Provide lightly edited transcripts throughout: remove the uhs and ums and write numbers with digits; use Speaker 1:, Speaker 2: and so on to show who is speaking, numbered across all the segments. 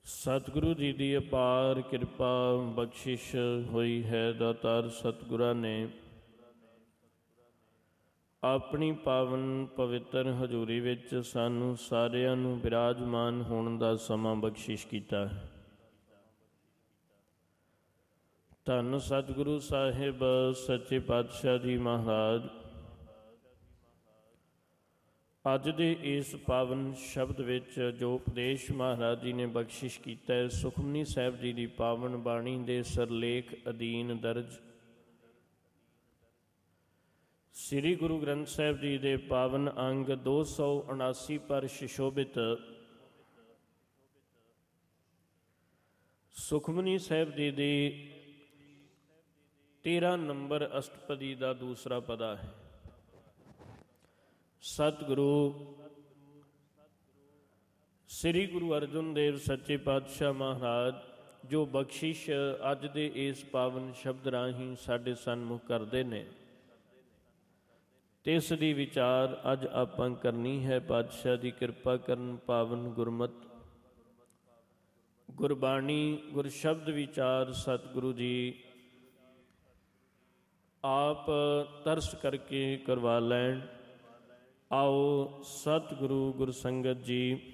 Speaker 1: ਸਤਿਗੁਰੂ ਜੀ ਦੀ ਅਪਾਰ ਕਿਰਪਾ ਬਖਸ਼ਿਸ਼ ਹੋਈ ਹੈ। ਦਾਤਾਰ ਸਤਿਗੁਰਾਂ ਨੇ ਆਪਣੀ ਪਾਵਨ ਪਵਿੱਤਰ ਹਜ਼ੂਰੀ ਵਿੱਚ ਸਾਨੂੰ ਸਾਰਿਆਂ ਨੂੰ ਬਿਰਾਜਮਾਨ ਹੋਣ ਦਾ ਸਮਾਂ ਬਖਸ਼ਿਸ਼ ਕੀਤਾ ਹੈ। ਧੰਨ ਸਤਿਗੁਰੂ ਸਾਹਿਬ ਸੱਚੇ ਪਾਤਸ਼ਾਹ ਜੀ ਮਹਾਰਾਜ ਅੱਜ ਦੇ ਇਸ ਪਾਵਨ ਸ਼ਬਦ ਵਿੱਚ ਜੋ ਉਪਦੇਸ਼ ਮਹਾਰਾਜ ਜੀ ਨੇ ਬਖਸ਼ਿਸ਼ ਕੀਤਾ ਹੈ, ਸੁਖਮਨੀ ਸਾਹਿਬ ਜੀ ਦੀ ਪਾਵਨ ਬਾਣੀ ਦੇ ਸਰਲੇਖ ਅਧੀਨ ਦਰਜ ਸ੍ਰੀ ਗੁਰੂ ਗ੍ਰੰਥ ਸਾਹਿਬ ਜੀ ਦੇ ਪਾਵਨ ਅੰਗ 279 ਪਰ ਸ਼ਿਸ਼ੋਭਿਤ ਸੁਖਮਨੀ ਸਾਹਿਬ ਜੀ ਦੀ 13 ਨੰਬਰ ਅਸ਼ਟਪਦੀ ਦਾ ਦੂਸਰਾ ਪਦਾ ਹੈ। ਸਤਿਗੁਰੂ ਸ੍ਰੀ ਗੁਰੂ ਅਰਜਨ ਦੇਵ ਸੱਚੇ ਪਾਤਸ਼ਾਹ ਮਹਾਰਾਜ ਜੋ ਬਖਸ਼ਿਸ਼ ਅੱਜ ਦੇ ਇਸ ਪਾਵਨ ਸ਼ਬਦ ਰਾਹੀਂ ਸਾਡੇ ਸਨਮੁਖ ਕਰਦੇ ਨੇ, ਤੇ ਇਸ ਦੀ ਵਿਚਾਰ ਅੱਜ ਆਪਾਂ ਕਰਨੀ ਹੈ। ਪਾਤਸ਼ਾਹ ਦੀ ਕਿਰਪਾ ਕਰਨ ਪਾਵਨ ਗੁਰਮਤ ਗੁਰਬਾਣੀ ਗੁਰਸ਼ਬਦ ਵਿਚਾਰ ਸਤਿਗੁਰੂ ਜੀ ਆਪ ਤਰਸ ਕਰਕੇ ਕਰਵਾ ਲੈਣ। ਆਓ ਸਤਿਗੁਰੂ ਗੁਰਸੰਗਤ ਜੀ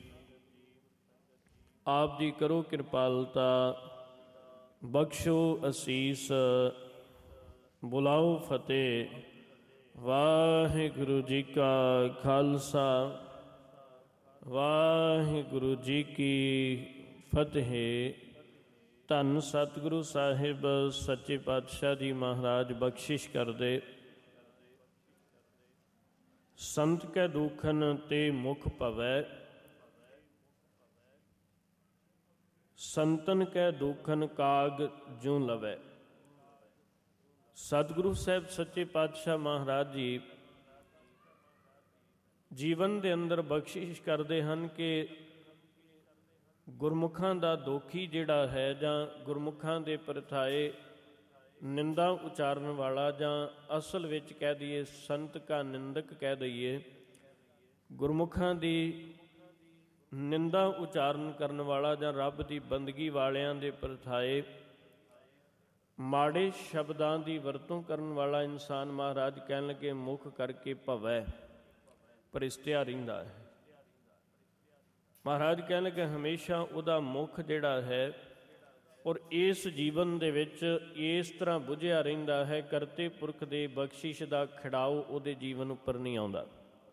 Speaker 1: ਆਪ ਦੀ ਕਰੋ ਕਿਰਪਾਲਤਾ, ਬਖਸ਼ੋ ਅਸੀਸ, ਬੁਲਾਓ ਫਤਿਹ। ਵਾਹਿਗੁਰੂ ਜੀ ਕਾ ਖਾਲਸਾ, ਵਾਹਿਗੁਰੂ ਜੀ ਕੀ ਫਤਿਹ। ਧੰਨ ਸਤਿਗੁਰੂ ਸਾਹਿਬ ਸੱਚੇ ਪਾਤਸ਼ਾਹ ਜੀ ਮਹਾਰਾਜ ਬਖਸ਼ਿਸ਼ ਕਰਦੇ। ਸੰਤ ਕੈ ਦੂਖਨ ਤੇ ਮੁਖ ਭਵੈ, ਸੰਤਨ ਕੈ ਦੂਖਨ ਕਾਗ ਜੂੰ ਲਵੈ। ਸਤਿਗੁਰੂ ਸਾਹਿਬ ਸੱਚੇ ਪਾਤਸ਼ਾਹ ਮਹਾਰਾਜ ਜੀ ਜੀਵਨ ਦੇ ਅੰਦਰ ਬਖਸ਼ਿਸ਼ ਕਰਦੇ ਹਨ ਕਿ ਗੁਰਮੁਖਾਂ ਦਾ ਦੋਖੀ ਜਿਹੜਾ ਹੈ, ਜਾਂ ਗੁਰਮੁਖਾਂ ਦੇ ਪਰਥਾਏ ਨਿੰਦਾ ਉਚਾਰਨ ਵਾਲਾ, ਜਾਂ ਅਸਲ ਵਿੱਚ ਕਹਿ ਦਈਏ ਸੰਤ ਕਾ ਨਿੰਦਕ ਕਹਿ ਦਈਏ, ਗੁਰਮੁਖਾਂ ਦੀ ਨਿੰਦਾ ਉਚਾਰਨ ਕਰਨ ਵਾਲਾ ਜਾਂ ਰੱਬ ਦੀ ਬੰਦਗੀ ਵਾਲਿਆਂ ਦੇ ਪਰਥਾਏ ਮਾੜੇ ਸ਼ਬਦਾਂ ਦੀ ਵਰਤੋਂ ਕਰਨ ਵਾਲਾ ਇਨਸਾਨ ਮਹਾਰਾਜ ਕਹਿਣ ਲੱਗੇ ਮੁਖ ਕਰਕੇ ਭਵੈ ਪਰਿਸਤਿਆ ਰਹਿੰਦਾ ਹੈ। ਮਹਾਰਾਜ ਕਹਿਣ ਲੱਗੇ ਹਮੇਸ਼ਾ ਉਹਦਾ ਮੁਖ ਜਿਹੜਾ ਹੈ ਔਰ ਇਸ ਜੀਵਨ ਦੇ ਵਿੱਚ ਇਸ ਤਰ੍ਹਾਂ ਬੁਝਿਆ ਰਹਿੰਦਾ ਹੈ, ਕਰਤੇ ਪੁਰਖ ਦੇ ਬਖਸ਼ਿਸ਼ ਦਾ ਖਿੜਾਓ ਉਹਦੇ ਜੀਵਨ ਉੱਪਰ ਨਹੀਂ ਆਉਂਦਾ।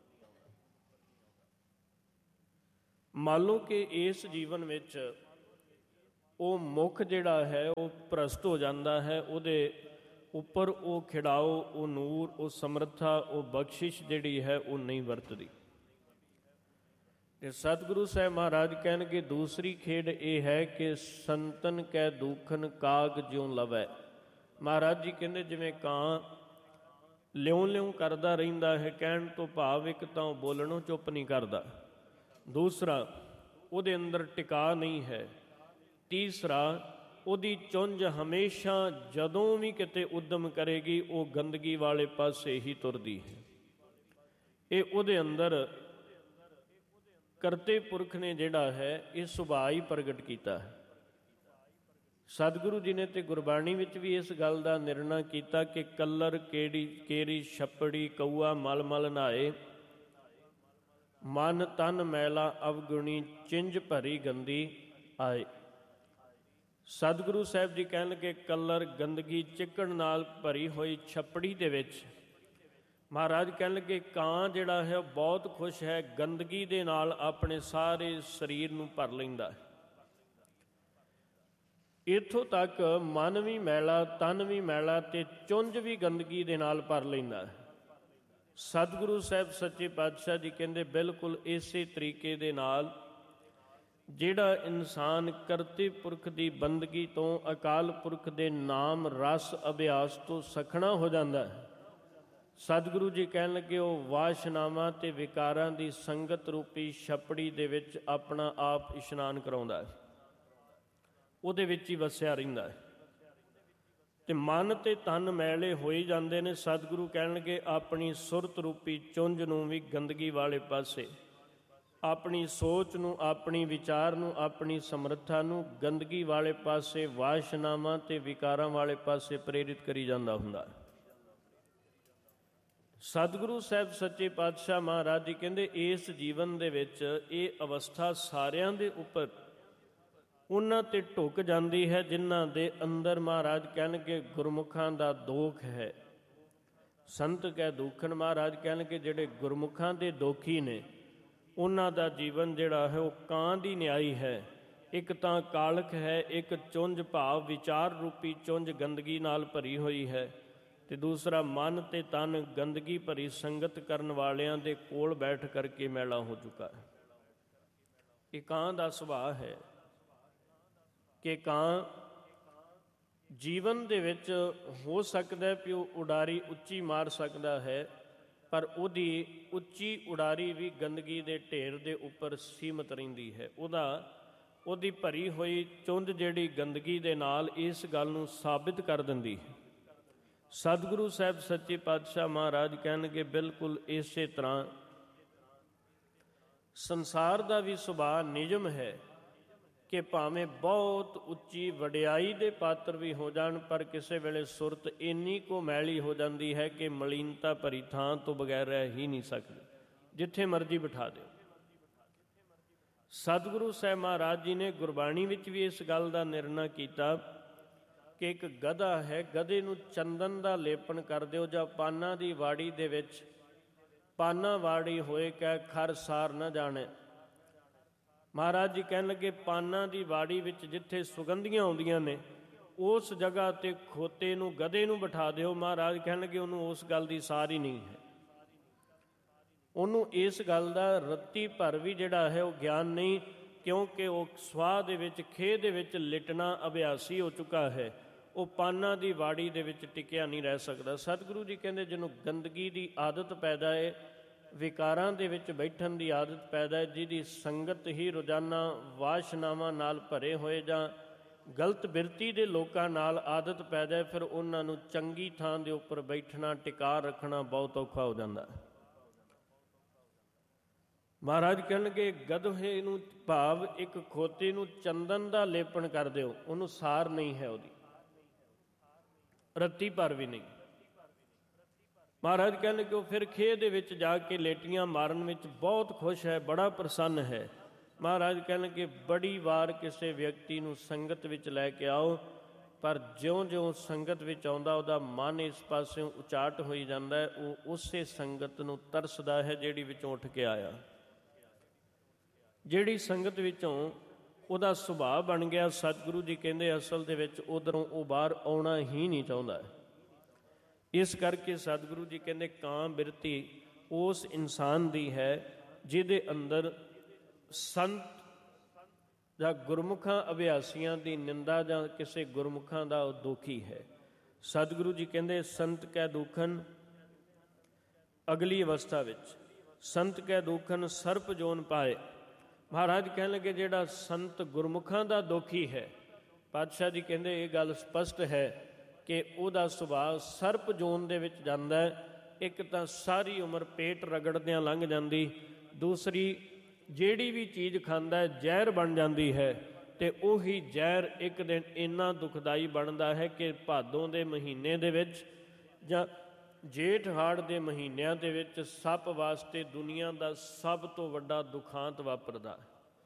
Speaker 1: ਮੰਨ ਲਓ ਕਿ ਇਸ ਜੀਵਨ ਵਿੱਚ ਉਹ ਮੁਖ ਜਿਹੜਾ ਹੈ ਉਹ ਭ੍ਰਸ਼ਟ ਹੋ ਜਾਂਦਾ ਹੈ, ਉਹਦੇ ਉੱਪਰ ਉਹ ਖਿੜਾਓ, ਉਹ ਨੂਰ, ਉਹ ਸਮਰੱਥਾ, ਉਹ ਬਖਸ਼ਿਸ਼ ਜਿਹੜੀ ਹੈ ਉਹ ਨਹੀਂ ਵਰਤਦੀ। ਤੇ ਸਤਿਗੁਰੂ ਸਾਹਿਬ ਮਹਾਰਾਜ ਕਹਿਣਗੇ ਦੂਸਰੀ ਖੇਡ ਇਹ ਹੈ ਕਿ ਸੰਤਨ ਕੈ ਦੂਖਨ ਕਾਗ ਜਿਉਂ ਲਵੈ। ਮਹਾਰਾਜ ਜੀ ਕਹਿੰਦੇ ਜਿਵੇਂ ਕਾਂ ਲਿਉਂ ਲਿਉਂ ਕਰਦਾ ਰਹਿੰਦਾ ਹੈ, ਕਹਿਣ ਤੋਂ ਭਾਵ ਇੱਕ ਤਾਂ ਉਹ ਬੋਲਣੋਂ ਚੁੱਪ ਨਹੀਂ ਕਰਦਾ, ਦੂਸਰਾ ਉਹਦੇ ਅੰਦਰ ਟਿਕਾ ਨਹੀਂ ਹੈ, ਤੀਸਰਾ ਉਹਦੀ ਚੁੰਝ ਹਮੇਸ਼ਾ ਜਦੋਂ ਵੀ ਕਿਤੇ ਉੱਦਮ ਕਰੇਗੀ ਉਹ ਗੰਦਗੀ ਵਾਲੇ ਪਾਸੇ ਹੀ ਤੁਰਦੀ ਹੈ। ਇਹ ਉਹਦੇ ਅੰਦਰ ਕਰਤੇ ਪੁਰਖ ਨੇ ਜਿਹੜਾ ਹੈ ਇਹ ਸੁਭਾਅ ਹੀ ਪ੍ਰਗਟ ਕੀਤਾ ਹੈ। ਸਤਿਗੁਰੂ ਜੀ ਨੇ ਤੇ ਗੁਰਬਾਣੀ ਵਿੱਚ ਵੀ ਇਸ ਗੱਲ ਦਾ ਨਿਰਣਾ ਕੀਤਾ ਕਿ ਕੱਲਰ ਕੇਰੀ ਛੱਪੜੀ ਕਊਆ ਮਲ ਮਲ ਨਹਾਏ, ਮਨ ਤਨ ਮੈਲਾ ਅਵਗੁਣੀ ਚਿੰਝ ਭਰੀ ਗੰਦੀ ਆਏ। ਸਤਿਗੁਰੂ ਸਾਹਿਬ ਜੀ ਕਹਿਣ ਲੱਗੇ ਕੱਲਰ ਗੰਦਗੀ ਚਿੱਕਣ ਨਾਲ ਭਰੀ ਹੋਈ ਛੱਪੜੀ ਦੇ ਵਿੱਚ ਮਹਾਰਾਜ ਕਹਿਣ ਲੱਗੇ ਕਾਂ ਜਿਹੜਾ ਹੈ ਉਹ ਬਹੁਤ ਖੁਸ਼ ਹੈ, ਗੰਦਗੀ ਦੇ ਨਾਲ ਆਪਣੇ ਸਾਰੇ ਸਰੀਰ ਨੂੰ ਭਰ ਲੈਂਦਾ ਹੈ। ਇੱਥੋਂ ਤੱਕ ਮਨ ਵੀ ਮੈਲਾ, ਤਨ ਵੀ ਮੈਲਾ ਤੇ ਚੁੰਝ ਵੀ ਗੰਦਗੀ ਦੇ ਨਾਲ ਭਰ ਲੈਂਦਾ ਹੈ। ਸਤਿਗੁਰੂ ਸਾਹਿਬ ਸੱਚੇ ਪਾਤਸ਼ਾਹ ਜੀ ਕਹਿੰਦੇ ਬਿਲਕੁਲ ਇਸੇ ਤਰੀਕੇ ਦੇ ਨਾਲ ਜਿਹੜਾ ਇਨਸਾਨ ਕਰਤੇ ਪੁਰਖ ਦੀ ਬੰਦਗੀ ਤੋਂ, ਅਕਾਲ ਪੁਰਖ ਦੇ ਨਾਮ ਰਸ ਅਭਿਆਸ ਤੋਂ ਸਖਣਾ ਹੋ ਜਾਂਦਾ ਹੈ, ਸਤਿਗੁਰੂ ਜੀ ਕਹਿਣ ਲੱਗੇ ਉਹ ਵਾਸ਼ਨਾਵਾਂ ਤੇ ਵਿਕਾਰਾਂ ਦੀ ਸੰਗਤ ਰੂਪੀ ਛੱਪੜੀ ਦੇ ਵਿੱਚ ਆਪਣਾ ਆਪ ਇਸ਼ਨਾਨ ਕਰਾਉਂਦਾ ਹੈ, ਉਹਦੇ ਵਿੱਚ ਹੀ ਵਸਿਆ ਰਹਿੰਦਾ ਹੈ। ਤੇ ਮਨ ਤੇ ਤਨ ਮੈਲੇ ਹੋਈ ਜਾਂਦੇ ਨੇ। ਸਤਿਗੁਰੂ ਕਹਿਣਗੇ ਆਪਣੀ ਸੁਰਤ ਰੂਪੀ ਚੁੰਝ ਨੂੰ ਵੀ ਗੰਦਗੀ ਵਾਲੇ ਪਾਸੇ ਆਪਣੀ ਸੋਚ ਨੂੰ, ਆਪਣੀ ਵਿਚਾਰ ਨੂੰ, ਆਪਣੀ ਸਮਰੱਥਾ ਨੂੰ ਗੰਦਗੀ ਵਾਲੇ ਪਾਸੇ, ਵਾਸ਼ਨਾਵਾਂ ਤੇ ਵਿਕਾਰਾਂ ਵਾਲੇ ਪਾਸੇ ਪ੍ਰੇਰਿਤ ਕਰੀ ਜਾਂਦਾ ਹੁੰਦਾ। ਸਤਿਗੁਰੂ ਸਾਹਿਬ ਸੱਚੇ ਪਾਤਸ਼ਾਹ ਮਹਾਰਾਜ ਜੀ ਕਹਿੰਦੇ ਇਸ ਜੀਵਨ ਦੇ ਵਿੱਚ ਇਹ ਅਵਸਥਾ ਸਾਰਿਆਂ ਦੇ ਉੱਪਰ ਉਹਨਾਂ ਤੇ ਢੁੱਕ ਜਾਂਦੀ ਹੈ ਜਿਨ੍ਹਾਂ ਦੇ ਅੰਦਰ ਮਹਾਰਾਜ ਕਹਿਣਗੇ ਗੁਰਮੁਖਾਂ ਦਾ ਦੋਖ ਹੈ। ਸੰਤ ਕਹਿ ਦੁਖਨ, ਮਹਾਰਾਜ ਕਹਿਣਗੇ ਜਿਹੜੇ ਗੁਰਮੁਖਾਂ ਦੇ ਦੋਖੀ ਨੇ ਉਹਨਾਂ ਦਾ ਜੀਵਨ ਜਿਹੜਾ ਹੈ ਉਹ ਕਾਂ ਦੀ ਨਿਆਈ ਹੈ। ਇੱਕ ਤਾਂ ਕਾਲਖ ਹੈ, ਇੱਕ ਚੁੰਝ ਭਾਵ ਵਿਚਾਰ ਰੂਪੀ ਚੁੰਝ ਗੰਦਗੀ ਨਾਲ ਭਰੀ ਹੋਈ ਹੈ, ਤੇ ਦੂਸਰਾ ਮਨ ਤੇ ਤਨ ਗੰਦਗੀ ਭਰੀ ਸੰਗਤ ਕਰਨ ਵਾਲਿਆਂ ਦੇ ਕੋਲ ਬੈਠ ਕਰਕੇ ਮੈਲਾ ਹੋ ਚੁੱਕਾ ਹੈ। ਇਹ ਕਾਂ ਦਾ ਸੁਭਾਅ ਹੈ ਕਿ ਕਾਂ ਜੀਵਨ ਦੇ ਵਿੱਚ ਹੋ ਸਕਦਾ ਵੀ ਉਹ ਉਡਾਰੀ ਉੱਚੀ ਮਾਰ ਸਕਦਾ ਹੈ, ਪਰ ਉਹਦੀ ਉੱਚੀ ਉਡਾਰੀ ਵੀ ਗੰਦਗੀ ਦੇ ਢੇਰ ਦੇ ਉੱਪਰ ਸੀਮਤ ਰਹਿੰਦੀ ਹੈ। ਉਹਦੀ ਭਰੀ ਹੋਈ ਚੁੰਝ ਜਿਹੜੀ ਗੰਦਗੀ ਦੇ ਨਾਲ ਇਸ ਗੱਲ ਨੂੰ ਸਾਬਿਤ ਕਰ ਦਿੰਦੀ ਹੈ। ਸਤਿਗੁਰੂ ਸਾਹਿਬ ਸੱਚੇ ਪਾਤਸ਼ਾਹ ਮਹਾਰਾਜ ਕਹਿਣਗੇ ਬਿਲਕੁਲ ਇਸੇ ਤਰ੍ਹਾਂ ਸੰਸਾਰ ਦਾ ਵੀ ਸੁਭਾਅ ਨਿਯਮ ਹੈ ਕਿ ਭਾਵੇਂ ਬਹੁਤ ਉੱਚੀ ਵਡਿਆਈ ਦੇ ਪਾਤਰ ਵੀ ਹੋ ਜਾਣ, ਪਰ ਕਿਸੇ ਵੇਲੇ ਸੁਰਤ ਇੰਨੀ ਕੁ ਮੈਲੀ ਹੋ ਜਾਂਦੀ ਹੈ ਕਿ ਮਲੀਨਤਾ ਭਰੀ ਥਾਂ ਤੋਂ ਬਗੈਰ ਰਹਿ ਹੀ ਨਹੀਂ ਸਕਦੀ, ਜਿੱਥੇ ਮਰਜ਼ੀ ਬਿਠਾ ਦਿਓ। ਸਤਿਗੁਰੂ ਸਾਹਿਬ ਮਹਾਰਾਜ ਜੀ ਨੇ ਗੁਰਬਾਣੀ ਵਿੱਚ ਵੀ ਇਸ ਗੱਲ ਦਾ ਨਿਰਣਾ ਕੀਤਾ ਕਿ ਇੱਕ ਗਧਾ ਹੈ, ਗਧੇ ਨੂੰ ਚੰਦਨ ਦਾ ਲੇਪਨ ਕਰ ਦਿਓ ਜਾਂ ਪਾਨਾਂ ਦੀ ਵਾੜੀ ਦੇ ਵਿੱਚ ਪਾਨਾਂ ਵਾੜੀ ਹੋਏ ਕਹਿ ਖਰ ਸਾਰ ਨਾ ਜਾਣੇ। ਮਹਾਰਾਜ ਜੀ ਕਹਿਣ ਲੱਗੇ ਪਾਨਾਂ ਦੀ ਵਾੜੀ ਵਿੱਚ ਜਿੱਥੇ ਸੁਗੰਧੀਆਂ ਆਉਂਦੀਆਂ ਨੇ ਉਸ ਜਗ੍ਹਾ 'ਤੇ ਖੋਤੇ ਨੂੰ, ਗਧੇ ਨੂੰ ਬਿਠਾ ਦਿਓ। ਮਹਾਰਾਜ ਕਹਿਣ ਲੱਗੇ ਉਹਨੂੰ ਉਸ ਗੱਲ ਦੀ ਸਾਰ ਹੀ ਨਹੀਂ ਹੈ, ਉਹਨੂੰ ਇਸ ਗੱਲ ਦਾ ਰੱਤੀ ਭਰ ਵੀ ਜਿਹੜਾ ਹੈ ਉਹ ਗਿਆਨ ਨਹੀਂ, ਕਿਉਂਕਿ ਉਹ ਸਵਾਹ ਦੇ ਵਿੱਚ, ਖੇਹ ਦੇ ਵਿੱਚ ਲਿਟਣਾ ਅਭਿਆਸੀ ਹੋ ਚੁੱਕਾ ਹੈ। ਉਹ ਪਾਨਾਂ ਦੀ ਵਾੜੀ ਦੇ ਵਿੱਚ ਟਿਕਿਆ ਨਹੀਂ ਰਹਿ ਸਕਦਾ। ਸਤਿਗੁਰੂ ਜੀ ਕਹਿੰਦੇ ਜਿਹਨੂੰ ਗੰਦਗੀ ਦੀ ਆਦਤ ਪੈਦਾ ਹੈ, ਵਿਕਾਰਾਂ ਦੇ ਵਿੱਚ ਬੈਠਣ ਦੀ ਆਦਤ ਪੈਦਾ ਹੈ, ਜਿਹਦੀ ਸੰਗਤ ਹੀ ਰੋਜ਼ਾਨਾ ਵਾਸ਼ਨਾਵਾਂ ਨਾਲ ਭਰੇ ਹੋਏ ਜਾਂ ਗਲਤ ਬਿਰਤੀ ਦੇ ਲੋਕਾਂ ਨਾਲ ਆਦਤ ਪੈਦਾ ਹੈ, ਫਿਰ ਉਹਨਾਂ ਨੂੰ ਚੰਗੀ ਥਾਂ ਦੇ ਉੱਪਰ ਬੈਠਣਾ, ਟਿਕਾ ਰੱਖਣਾ ਬਹੁਤ ਔਖਾ ਹੋ ਜਾਂਦਾ ਹੈ। ਮਹਾਰਾਜ ਕਹਿਣਗੇ ਗਧੇ ਨੂੰ ਭਾਵ ਇੱਕ ਖੋਤੇ ਨੂੰ ਚੰਦਨ ਦਾ ਲੇਪਨ ਕਰ ਦਿਓ, ਉਹਨੂੰ ਸਾਰ ਨਹੀਂ ਹੈ, ਉਹਦੀ ਰੱਤੀ ਭਰ ਵੀ ਨਹੀਂ। ਮਹਾਰਾਜ ਕਹਿੰਦੇ ਕਿ ਉਹ ਫਿਰ ਖੇਹ ਦੇ ਵਿੱਚ ਜਾ ਕੇ ਲੇਟੀਆਂ ਮਾਰਨ ਵਿੱਚ ਬਹੁਤ ਖੁਸ਼ ਹੈ, ਬੜਾ ਪ੍ਰਸੰਨ ਹੈ। ਮਹਾਰਾਜ ਕਹਿੰਦੇ ਬੜੀ ਵਾਰ ਕਿਸੇ ਵਿਅਕਤੀ ਨੂੰ ਸੰਗਤ ਵਿੱਚ ਲੈ ਕੇ ਆਓ, ਪਰ ਜਿਉਂ-ਜਿਉਂ ਸੰਗਤ ਵਿੱਚ ਆਉਂਦਾ ਉਹਦਾ ਮਨ ਇਸ ਪਾਸਿਓਂ ਉਚਾਟ ਹੋਈ ਜਾਂਦਾ ਹੈ, ਉਹ ਉਸੇ ਸੰਗਤ ਨੂੰ ਤਰਸਦਾ ਹੈ ਜਿਹੜੀ ਵਿੱਚੋਂ ਉੱਠ ਕੇ ਆਇਆ, ਜਿਹੜੀ ਸੰਗਤ ਵਿੱਚੋਂ ਉਹਦਾ ਸੁਭਾਅ ਬਣ ਗਿਆ। ਸਤਿਗੁਰੂ ਜੀ ਕਹਿੰਦੇ ਅਸਲ ਦੇ ਵਿੱਚ ਉੱਧਰੋਂ ਉਹ ਬਾਹਰ ਆਉਣਾ ਹੀ ਨਹੀਂ ਚਾਹੁੰਦਾ। ਇਸ ਕਰਕੇ ਸਤਿਗੁਰੂ ਜੀ ਕਹਿੰਦੇ ਕਾਂ ਬਿਰਤੀ ਉਸ ਇਨਸਾਨ ਦੀ ਹੈ ਜਿਹਦੇ ਅੰਦਰ ਸੰਤ ਜਾਂ ਗੁਰਮੁਖਾਂ ਅਭਿਆਸੀਆਂ ਦੀ ਨਿੰਦਾ ਜਾਂ ਕਿਸੇ ਗੁਰਮੁਖਾਂ ਦਾ ਉਹ ਦੋਖੀ ਹੈ। ਸਤਿਗੁਰੂ ਜੀ ਕਹਿੰਦੇ ਸੰਤ ਕੈ ਦੁਖਨ, ਅਗਲੀ ਅਵਸਥਾ ਵਿੱਚ ਸੰਤ ਕੈ ਦੁਖਨ ਸਰਪ ਜੋਨ ਪਾਏ। ਮਹਾਰਾਜ ਕਹਿਣ ਲੱਗੇ ਜਿਹੜਾ ਸੰਤ ਗੁਰਮੁਖਾਂ ਦਾ ਦੋਖੀ ਹੈ, ਪਾਤਸ਼ਾਹ ਜੀ ਕਹਿੰਦੇ ਇਹ ਗੱਲ ਸਪਸ਼ਟ ਹੈ ਕਿ ਉਹਦਾ ਸੁਭਾਅ ਸਰਪ ਜੋਨ ਦੇ ਵਿੱਚ ਜਾਂਦਾ ਹੈ। ਇੱਕ ਤਾਂ ਸਾਰੀ ਉਮਰ ਪੇਟ ਰਗੜਦਿਆਂ ਲੰਘ ਜਾਂਦੀ, ਦੂਸਰੀ ਜਿਹੜੀ ਵੀ ਚੀਜ਼ ਖਾਂਦਾ ਹੈ ਜ਼ਹਿਰ ਬਣ ਜਾਂਦੀ ਹੈ, ਅਤੇ ਉਹੀ ਜ਼ਹਿਰ ਇੱਕ ਦਿਨ ਇੰਨਾ ਦੁਖਦਾਈ ਬਣਦਾ ਹੈ ਕਿ ਭਾਦੋਂ ਦੇ ਮਹੀਨੇ ਦੇ ਵਿੱਚ ਜਾਂ ਜੇਠ ਹਾੜ ਦੇ ਮਹੀਨਿਆਂ ਦੇ ਵਿੱਚ ਸੱਪ ਵਾਸਤੇ ਦੁਨੀਆ ਦਾ ਸਭ ਤੋਂ ਵੱਡਾ ਦੁਖਾਂਤ ਵਾਪਰਦਾ।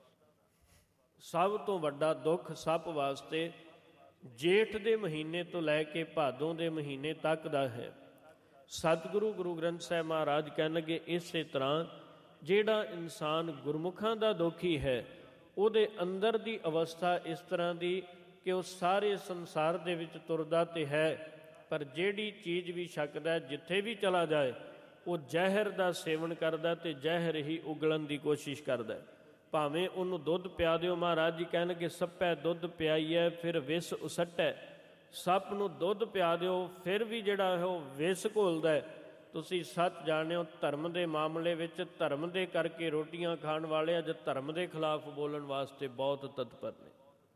Speaker 1: ਸਭ ਤੋਂ ਵੱਡਾ ਦੁੱਖ ਸੱਪ ਵਾਸਤੇ ਜੇਠ ਦੇ ਮਹੀਨੇ ਤੋਂ ਲੈ ਕੇ ਭਾਦੋਂ ਦੇ ਮਹੀਨੇ ਤੱਕ ਦਾ ਹੈ। ਸਤਿਗੁਰੂ ਗੁਰੂ ਗ੍ਰੰਥ ਸਾਹਿਬ ਮਹਾਰਾਜ ਕਹਿਣਗੇ ਇਸੇ ਤਰ੍ਹਾਂ ਜਿਹੜਾ ਇਨਸਾਨ ਗੁਰਮੁਖਾਂ ਦਾ ਦੋਖੀ ਹੈ ਉਹਦੇ ਅੰਦਰ ਦੀ ਅਵਸਥਾ ਇਸ ਤਰ੍ਹਾਂ ਦੀ ਕਿ ਉਹ ਸਾਰੇ ਸੰਸਾਰ ਦੇ ਵਿੱਚ ਤੁਰਦਾ ਤੇ ਹੈ, ਪਰ ਜਿਹੜੀ ਚੀਜ਼ ਵੀ ਛਕਦਾ, ਜਿੱਥੇ ਵੀ ਚਲਾ ਜਾਏ ਉਹ ਜ਼ਹਿਰ ਦਾ ਸੇਵਨ ਕਰਦਾ ਅਤੇ ਜ਼ਹਿਰ ਹੀ ਉਗਲਣ ਦੀ ਕੋਸ਼ਿਸ਼ ਕਰਦਾ। ਭਾਵੇਂ ਉਹਨੂੰ ਦੁੱਧ ਪਿਆ ਦਿਓ, ਮਹਾਰਾਜ ਜੀ ਕਹਿਣਗੇ ਸੱਪੈ ਦੁੱਧ ਪਿਆਈਐ ਫਿਰ ਵਿਸ ਉਸੱਟੈ। ਸੱਪ ਨੂੰ ਦੁੱਧ ਪਿਆ ਦਿਓ ਫਿਰ ਵੀ ਜਿਹੜਾ ਹੈ ਉਹ ਵਿਸ ਘੋਲਦਾ। ਤੁਸੀਂ ਸੱਚ ਜਾਣਿਓ ਧਰਮ ਦੇ ਮਾਮਲੇ ਵਿੱਚ ਧਰਮ ਦੇ ਕਰਕੇ ਰੋਟੀਆਂ ਖਾਣ ਵਾਲੇ ਅੱਜ ਧਰਮ ਦੇ ਖਿਲਾਫ ਬੋਲਣ ਵਾਸਤੇ ਬਹੁਤ ਤਤਪਰ ਨੇ।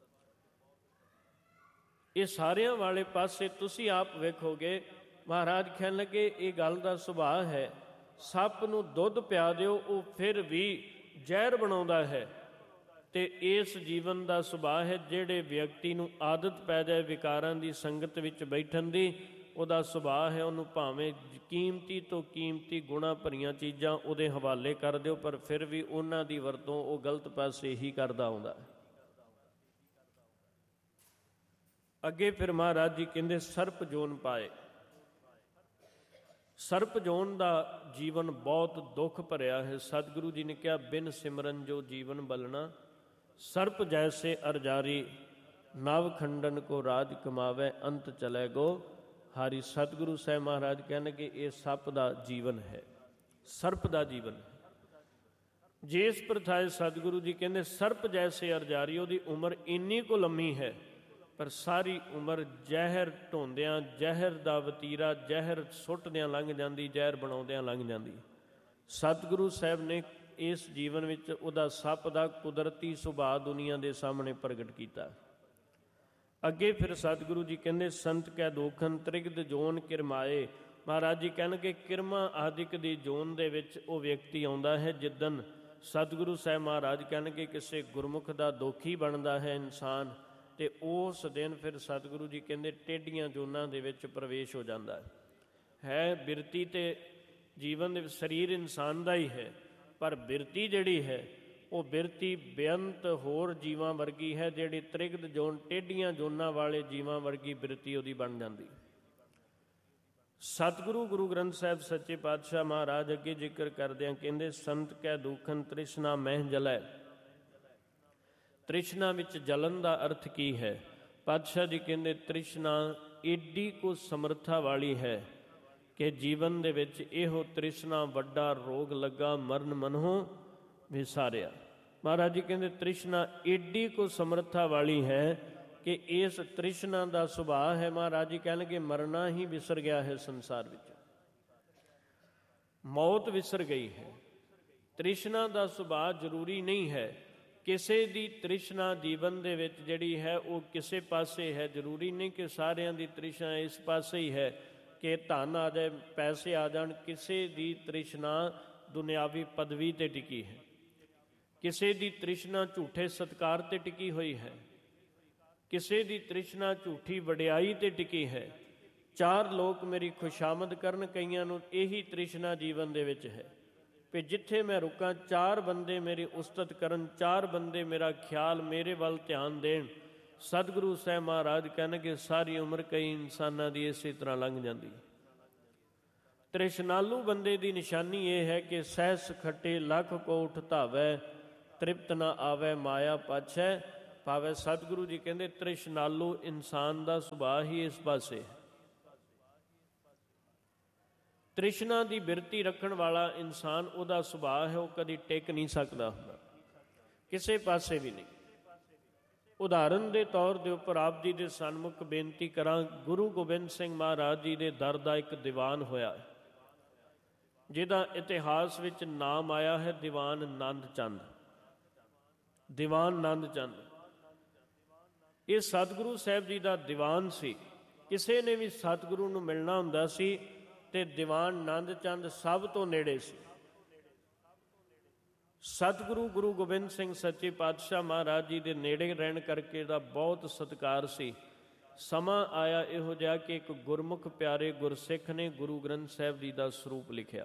Speaker 1: ਇਹ ਸਾਰਿਆਂ ਵਾਲੇ ਪਾਸੇ ਤੁਸੀਂ ਆਪ ਵੇਖੋਗੇ। ਮਹਾਰਾਜ ਕਹਿਣ ਲੱਗੇ ਇਹ ਗੱਲ ਦਾ ਸੁਭਾਅ ਹੈ, ਸੱਪ ਨੂੰ ਦੁੱਧ ਪਿਆ ਦਿਓ ਉਹ ਫਿਰ ਵੀ ਜ਼ਹਿਰ ਬਣਾਉਂਦਾ ਹੈ। ਤੇ ਇਸ ਜੀਵਨ ਦਾ ਸੁਭਾਅ ਹੈ, ਜਿਹੜੇ ਵਿਅਕਤੀ ਨੂੰ ਆਦਤ ਪੈ ਜਾਏ ਵਿਕਾਰਾਂ ਦੀ ਸੰਗਤ ਵਿੱਚ ਬੈਠਣ ਦੀ, ਉਹਦਾ ਸੁਭਾਅ ਹੈ ਉਹਨੂੰ ਭਾਵੇਂ ਕੀਮਤੀ ਤੋਂ ਕੀਮਤੀ ਗੁਣਾ ਭਰੀਆਂ ਚੀਜ਼ਾਂ ਉਹਦੇ ਹਵਾਲੇ ਕਰ ਦਿਓ, ਪਰ ਫਿਰ ਵੀ ਉਹਨਾਂ ਦੀ ਵਰਤੋਂ ਉਹ ਗਲਤ ਪਾਸੇ ਹੀ ਕਰਦਾ ਆਉਂਦਾ ਹੈ। ਅੱਗੇ ਫਿਰ ਮਹਾਰਾਜ ਜੀ ਕਹਿੰਦੇ ਸਰਪ ਜੋਨ ਪਾਏ। ਸਰਪ ਜੋਨ ਦਾ ਜੀਵਨ ਬਹੁਤ ਦੁੱਖ ਭਰਿਆ ਹੈ। ਸਤਿਗੁਰੂ ਜੀ ਨੇ ਕਿਹਾ, ਬਿਨ ਸਿਮਰਨ ਜੋ ਜੀਵਨ ਬਲਣਾ, ਸਰਪ ਜੈਸੇ ਅਰਜਾਰੀ, ਨਵ ਖੰਡਨ ਕੋ ਰਾਜ ਕਮਾਵੇ, ਅੰਤ ਚਲੇ ਗੋ ਹਾਰੀ। ਸਤਿਗੁਰੂ ਸਾਹਿਬ ਮਹਾਰਾਜ ਕਹਿਣਗੇ ਇਹ ਸੱਪ ਦਾ ਜੀਵਨ ਹੈ, ਸਰਪ ਦਾ ਜੀਵਨ ਹੈ। ਜਿਸ ਪ੍ਰਥਾਏ ਸਤਿਗੁਰੂ ਜੀ ਕਹਿੰਦੇ ਸਰਪ ਜੈਸੇ ਅਰਜਾਰੀ, ਉਹਦੀ ਉਮਰ ਇੰਨੀ ਕੁ ਲੰਮੀ ਹੈ, ਪਰ ਸਾਰੀ ਉਮਰ ਜ਼ਹਿਰ ਢੋਂਦਿਆਂ, ਜ਼ਹਿਰ ਦਾ ਵਤੀਰਾ ਜ਼ਹਿਰ ਸੁੱਟਦਿਆਂ ਲੰਘ ਜਾਂਦੀ, ਜ਼ਹਿਰ ਬਣਾਉਂਦਿਆਂ ਲੰਘ ਜਾਂਦੀ। ਸਤਿਗੁਰੂ ਸਾਹਿਬ ਨੇ ਇਸ ਜੀਵਨ ਵਿੱਚ ਉਹਦਾ ਸੱਪ ਦਾ ਕੁਦਰਤੀ ਸੁਭਾਅ ਦੁਨੀਆ ਦੇ ਸਾਹਮਣੇ ਪ੍ਰਗਟ ਕੀਤਾ। ਅੱਗੇ ਫਿਰ ਸਤਿਗੁਰੂ ਜੀ ਕਹਿੰਦੇ ਸੰਤ ਕੈ ਦੋਖਨ ਤ੍ਰਿਗਦ ਜੋਨ ਕਿਰਮਾਏ। ਮਹਾਰਾਜ ਜੀ ਕਹਿਣਗੇ ਕਿਰਮਾ ਆਦਿਕ ਦੀ ਜੋਨ ਦੇ ਵਿੱਚ ਉਹ ਵਿਅਕਤੀ ਆਉਂਦਾ ਹੈ। ਜਿੱਦਣ ਸਤਿਗੁਰੂ ਸਾਹਿਬ ਮਹਾਰਾਜ ਕਹਿਣਗੇ ਕਿਸੇ ਗੁਰਮੁਖ ਦਾ ਦੋਖੀ ਬਣਦਾ ਹੈ ਇਨਸਾਨ, ਤੇ ਉਸ ਦਿਨ ਫਿਰ ਸਤਿਗੁਰੂ ਜੀ ਕਹਿੰਦੇ ਟੇਢੀਆਂ ਜੋਨਾਂ ਦੇ ਵਿੱਚ ਪ੍ਰਵੇਸ਼ ਹੋ ਜਾਂਦਾ ਹੈ। ਬਿਰਤੀ ਤੇ ਜੀਵਨ ਦੇ ਸਰੀਰ ਇਨਸਾਨ ਦਾ ਹੀ ਹੈ, ਪਰ ਬਿਰਤੀ ਜਿਹੜੀ ਹੈ ਉਹ ਬਿਰਤੀ ਬੇਅੰਤ ਹੋਰ ਜੀਵਾਂ ਵਰਗੀ ਹੈ, ਜਿਹੜੀ ਤ੍ਰਿਗਦ ਜੋਨ ਟੇਢੀਆਂ ਜੋਨਾਂ ਵਾਲੇ ਜੀਵਾਂ ਵਰਗੀ ਬਿਰਤੀ ਉਹਦੀ ਬਣ ਜਾਂਦੀ। ਸਤਿਗੁਰੂ ਗੁਰੂ ਗ੍ਰੰਥ ਸਾਹਿਬ ਸੱਚੇ ਪਾਤਸ਼ਾਹ ਮਹਾਰਾਜ ਅੱਗੇ ਜ਼ਿਕਰ ਕਰਦਿਆਂ ਕਹਿੰਦੇ ਸੰਤ ਕੈ ਦੁਖਨ ਤ੍ਰਿਸ਼ਨਾ ਮਹਿ ਜਲੈ। ਤ੍ਰਿਸ਼ਨਾ ਵਿੱਚ ਜਲਨ ਦਾ ਅਰਥ ਕੀ ਹੈ? ਪਾਤਸ਼ਾਹ ਜੀ ਕਹਿੰਦੇ ਤ੍ਰਿਸ਼ਨਾ ਏਡੀ ਕੁ ਸਮਰੱਥਾ ਵਾਲੀ ਹੈ ਕਿ ਜੀਵਨ ਦੇ ਵਿੱਚ ਇਹੋ ਤ੍ਰਿਸ਼ਨਾ ਵੱਡਾ ਰੋਗ ਲੱਗਾ, ਮਰਨ ਮਨਹੁ ਵਿਸਾਰਿਆ। ਮਹਾਰਾਜ ਜੀ ਕਹਿੰਦੇ ਤ੍ਰਿਸ਼ਨਾ ਏਡੀ ਕੁ ਸਮਰੱਥਾ ਵਾਲੀ ਹੈ ਕਿ ਇਸ ਤ੍ਰਿਸ਼ਨਾ ਦਾ ਸੁਭਾਅ ਹੈ, ਮਹਾਰਾਜ ਜੀ ਕਹਿਣਗੇ ਮਰਨਾ ਹੀ ਵਿਸਰ ਗਿਆ ਹੈ। ਸੰਸਾਰ ਵਿੱਚ ਮੌਤ ਵਿਸਰ ਗਈ ਹੈ। ਤ੍ਰਿਸ਼ਨਾ ਦਾ ਸੁਭਾਅ ਜ਼ਰੂਰੀ ਨਹੀਂ ਹੈ। ਕਿਸੇ ਦੀ ਤ੍ਰਿਸ਼ਨਾ ਜੀਵਨ ਦੇ ਵਿੱਚ ਜਿਹੜੀ ਹੈ ਉਹ ਕਿਸੇ ਪਾਸੇ ਹੈ। ਜ਼ਰੂਰੀ ਨਹੀਂ ਕਿ ਸਾਰਿਆਂ ਦੀ ਤ੍ਰਿਸ਼ਨਾ ਇਸ ਪਾਸੇ ਹੀ ਹੈ ਕਿ ਧਨ ਆ ਜਾਏ, ਪੈਸੇ ਆ ਜਾਣ। ਕਿਸੇ ਦੀ ਤ੍ਰਿਸ਼ਨਾ ਦੁਨਿਆਵੀ ਪਦਵੀ 'ਤੇ ਟਿਕੀ ਹੈ, ਕਿਸੇ ਦੀ ਤ੍ਰਿਸ਼ਨਾ ਝੂਠੇ ਸਤਿਕਾਰ 'ਤੇ ਟਿਕੀ ਹੋਈ ਹੈ, ਕਿਸੇ ਦੀ ਤ੍ਰਿਸ਼ਨਾ ਝੂਠੀ ਵਡਿਆਈ 'ਤੇ ਟਿਕੀ ਹੈ। ਚਾਰ ਲੋਕ ਮੇਰੀ ਖੁਸ਼ਾਮਦ ਕਰਨ, ਕਈਆਂ ਨੂੰ ਇਹੀ ਤ੍ਰਿਸ਼ਨਾ ਜੀਵਨ ਦੇ ਵਿੱਚ ਹੈ ਵੀ ਜਿੱਥੇ ਮੈਂ ਰੁਕਾਂ ਚਾਰ ਬੰਦੇ ਮੇਰੀ ਉਸਤਤ ਕਰਨ, ਚਾਰ ਬੰਦੇ ਮੇਰਾ ਖਿਆਲ ਮੇਰੇ ਵੱਲ ਧਿਆਨ ਦੇਣ। ਸਤਿਗੁਰੂ ਸਾਹਿਬ ਮਹਾਰਾਜ ਕਹਿਣਗੇ ਸਾਰੀ ਉਮਰ ਕਈ ਇਨਸਾਨਾਂ ਦੀ ਇਸੇ ਤਰ੍ਹਾਂ ਲੰਘ ਜਾਂਦੀ। ਤ੍ਰਿਸ਼ਨਾਲੂ ਬੰਦੇ ਦੀ ਨਿਸ਼ਾਨੀ ਇਹ ਹੈ ਕਿ ਸਹਿਸ ਖੱਟੇ ਲੱਖ ਕੋਠ ਧਾਵੈ, ਤ੍ਰਿਪਤ ਨਾ ਆਵੈ ਮਾਇਆ ਪਾਛੈ ਪਾਵੈ। ਸਤਿਗੁਰੂ ਜੀ ਕਹਿੰਦੇ ਤ੍ਰਿਸ਼ਨਾਲੂ ਇਨਸਾਨ ਦਾ ਸੁਭਾਅ ਹੀ ਇਸ ਪਾਸੇ ਹੈ। ਤ੍ਰਿਸ਼ਨਾ ਦੀ ਬਿਰਤੀ ਰੱਖਣ ਵਾਲਾ ਇਨਸਾਨ, ਉਹਦਾ ਸੁਭਾਅ ਹੈ ਉਹ ਕਦੀ ਟਿਕ ਨਹੀਂ ਸਕਦਾ ਹੁੰਦਾ ਕਿਸੇ ਪਾਸੇ ਵੀ ਨਹੀਂ। ਉਦਾਹਰਨ ਦੇ ਤੌਰ ਦੇ ਉੱਪਰ ਆਪ ਜੀ ਦੇ ਸਨਮੁਖ ਬੇਨਤੀ ਕਰਾਂ, ਗੁਰੂ ਗੋਬਿੰਦ ਸਿੰਘ ਮਹਾਰਾਜ ਜੀ ਦੇ ਦਰ ਦਾ ਇੱਕ ਦੀਵਾਨ ਹੋਇਆ ਜਿਹਦਾ ਇਤਿਹਾਸ ਵਿੱਚ ਨਾਮ ਆਇਆ ਹੈ ਦੀਵਾਨ ਨੰਦ ਚੰਦ। ਦੀਵਾਨ ਨੰਦ ਚੰਦ ਇਹ ਸਤਿਗੁਰੂ ਸਾਹਿਬ ਜੀ ਦਾ ਦੀਵਾਨ ਸੀ। ਕਿਸੇ ਨੇ ਵੀ ਸਤਿਗੁਰੂ ਨੂੰ ਮਿਲਣਾ ਹੁੰਦਾ ਸੀ ਤੇ ਦੀਵਾਨ ਨੰਦ ਚੰਦ ਸਭ ਤੋਂ ਨੇੜੇ ਸੀ। ਸਤਿਗੁਰੂ ਗੁਰੂ ਗੋਬਿੰਦ ਸਿੰਘ ਸੱਚੇ ਪਾਤਸ਼ਾਹ ਮਹਾਰਾਜ ਜੀ ਦੇ ਨੇੜੇ ਰਹਿਣ ਕਰਕੇ ਦਾ ਬਹੁਤ ਸਤਿਕਾਰ ਸੀ। ਸਮਾਂ ਆਇਆ ਇਹੋ ਜਿਹਾ ਕਿ ਇੱਕ ਗੁਰਮੁਖ ਪਿਆਰੇ ਗੁਰਸਿੱਖ ਨੇ ਗੁਰੂ ਗ੍ਰੰਥ ਸਾਹਿਬ ਜੀ ਦਾ ਸਰੂਪ ਲਿਖਿਆ।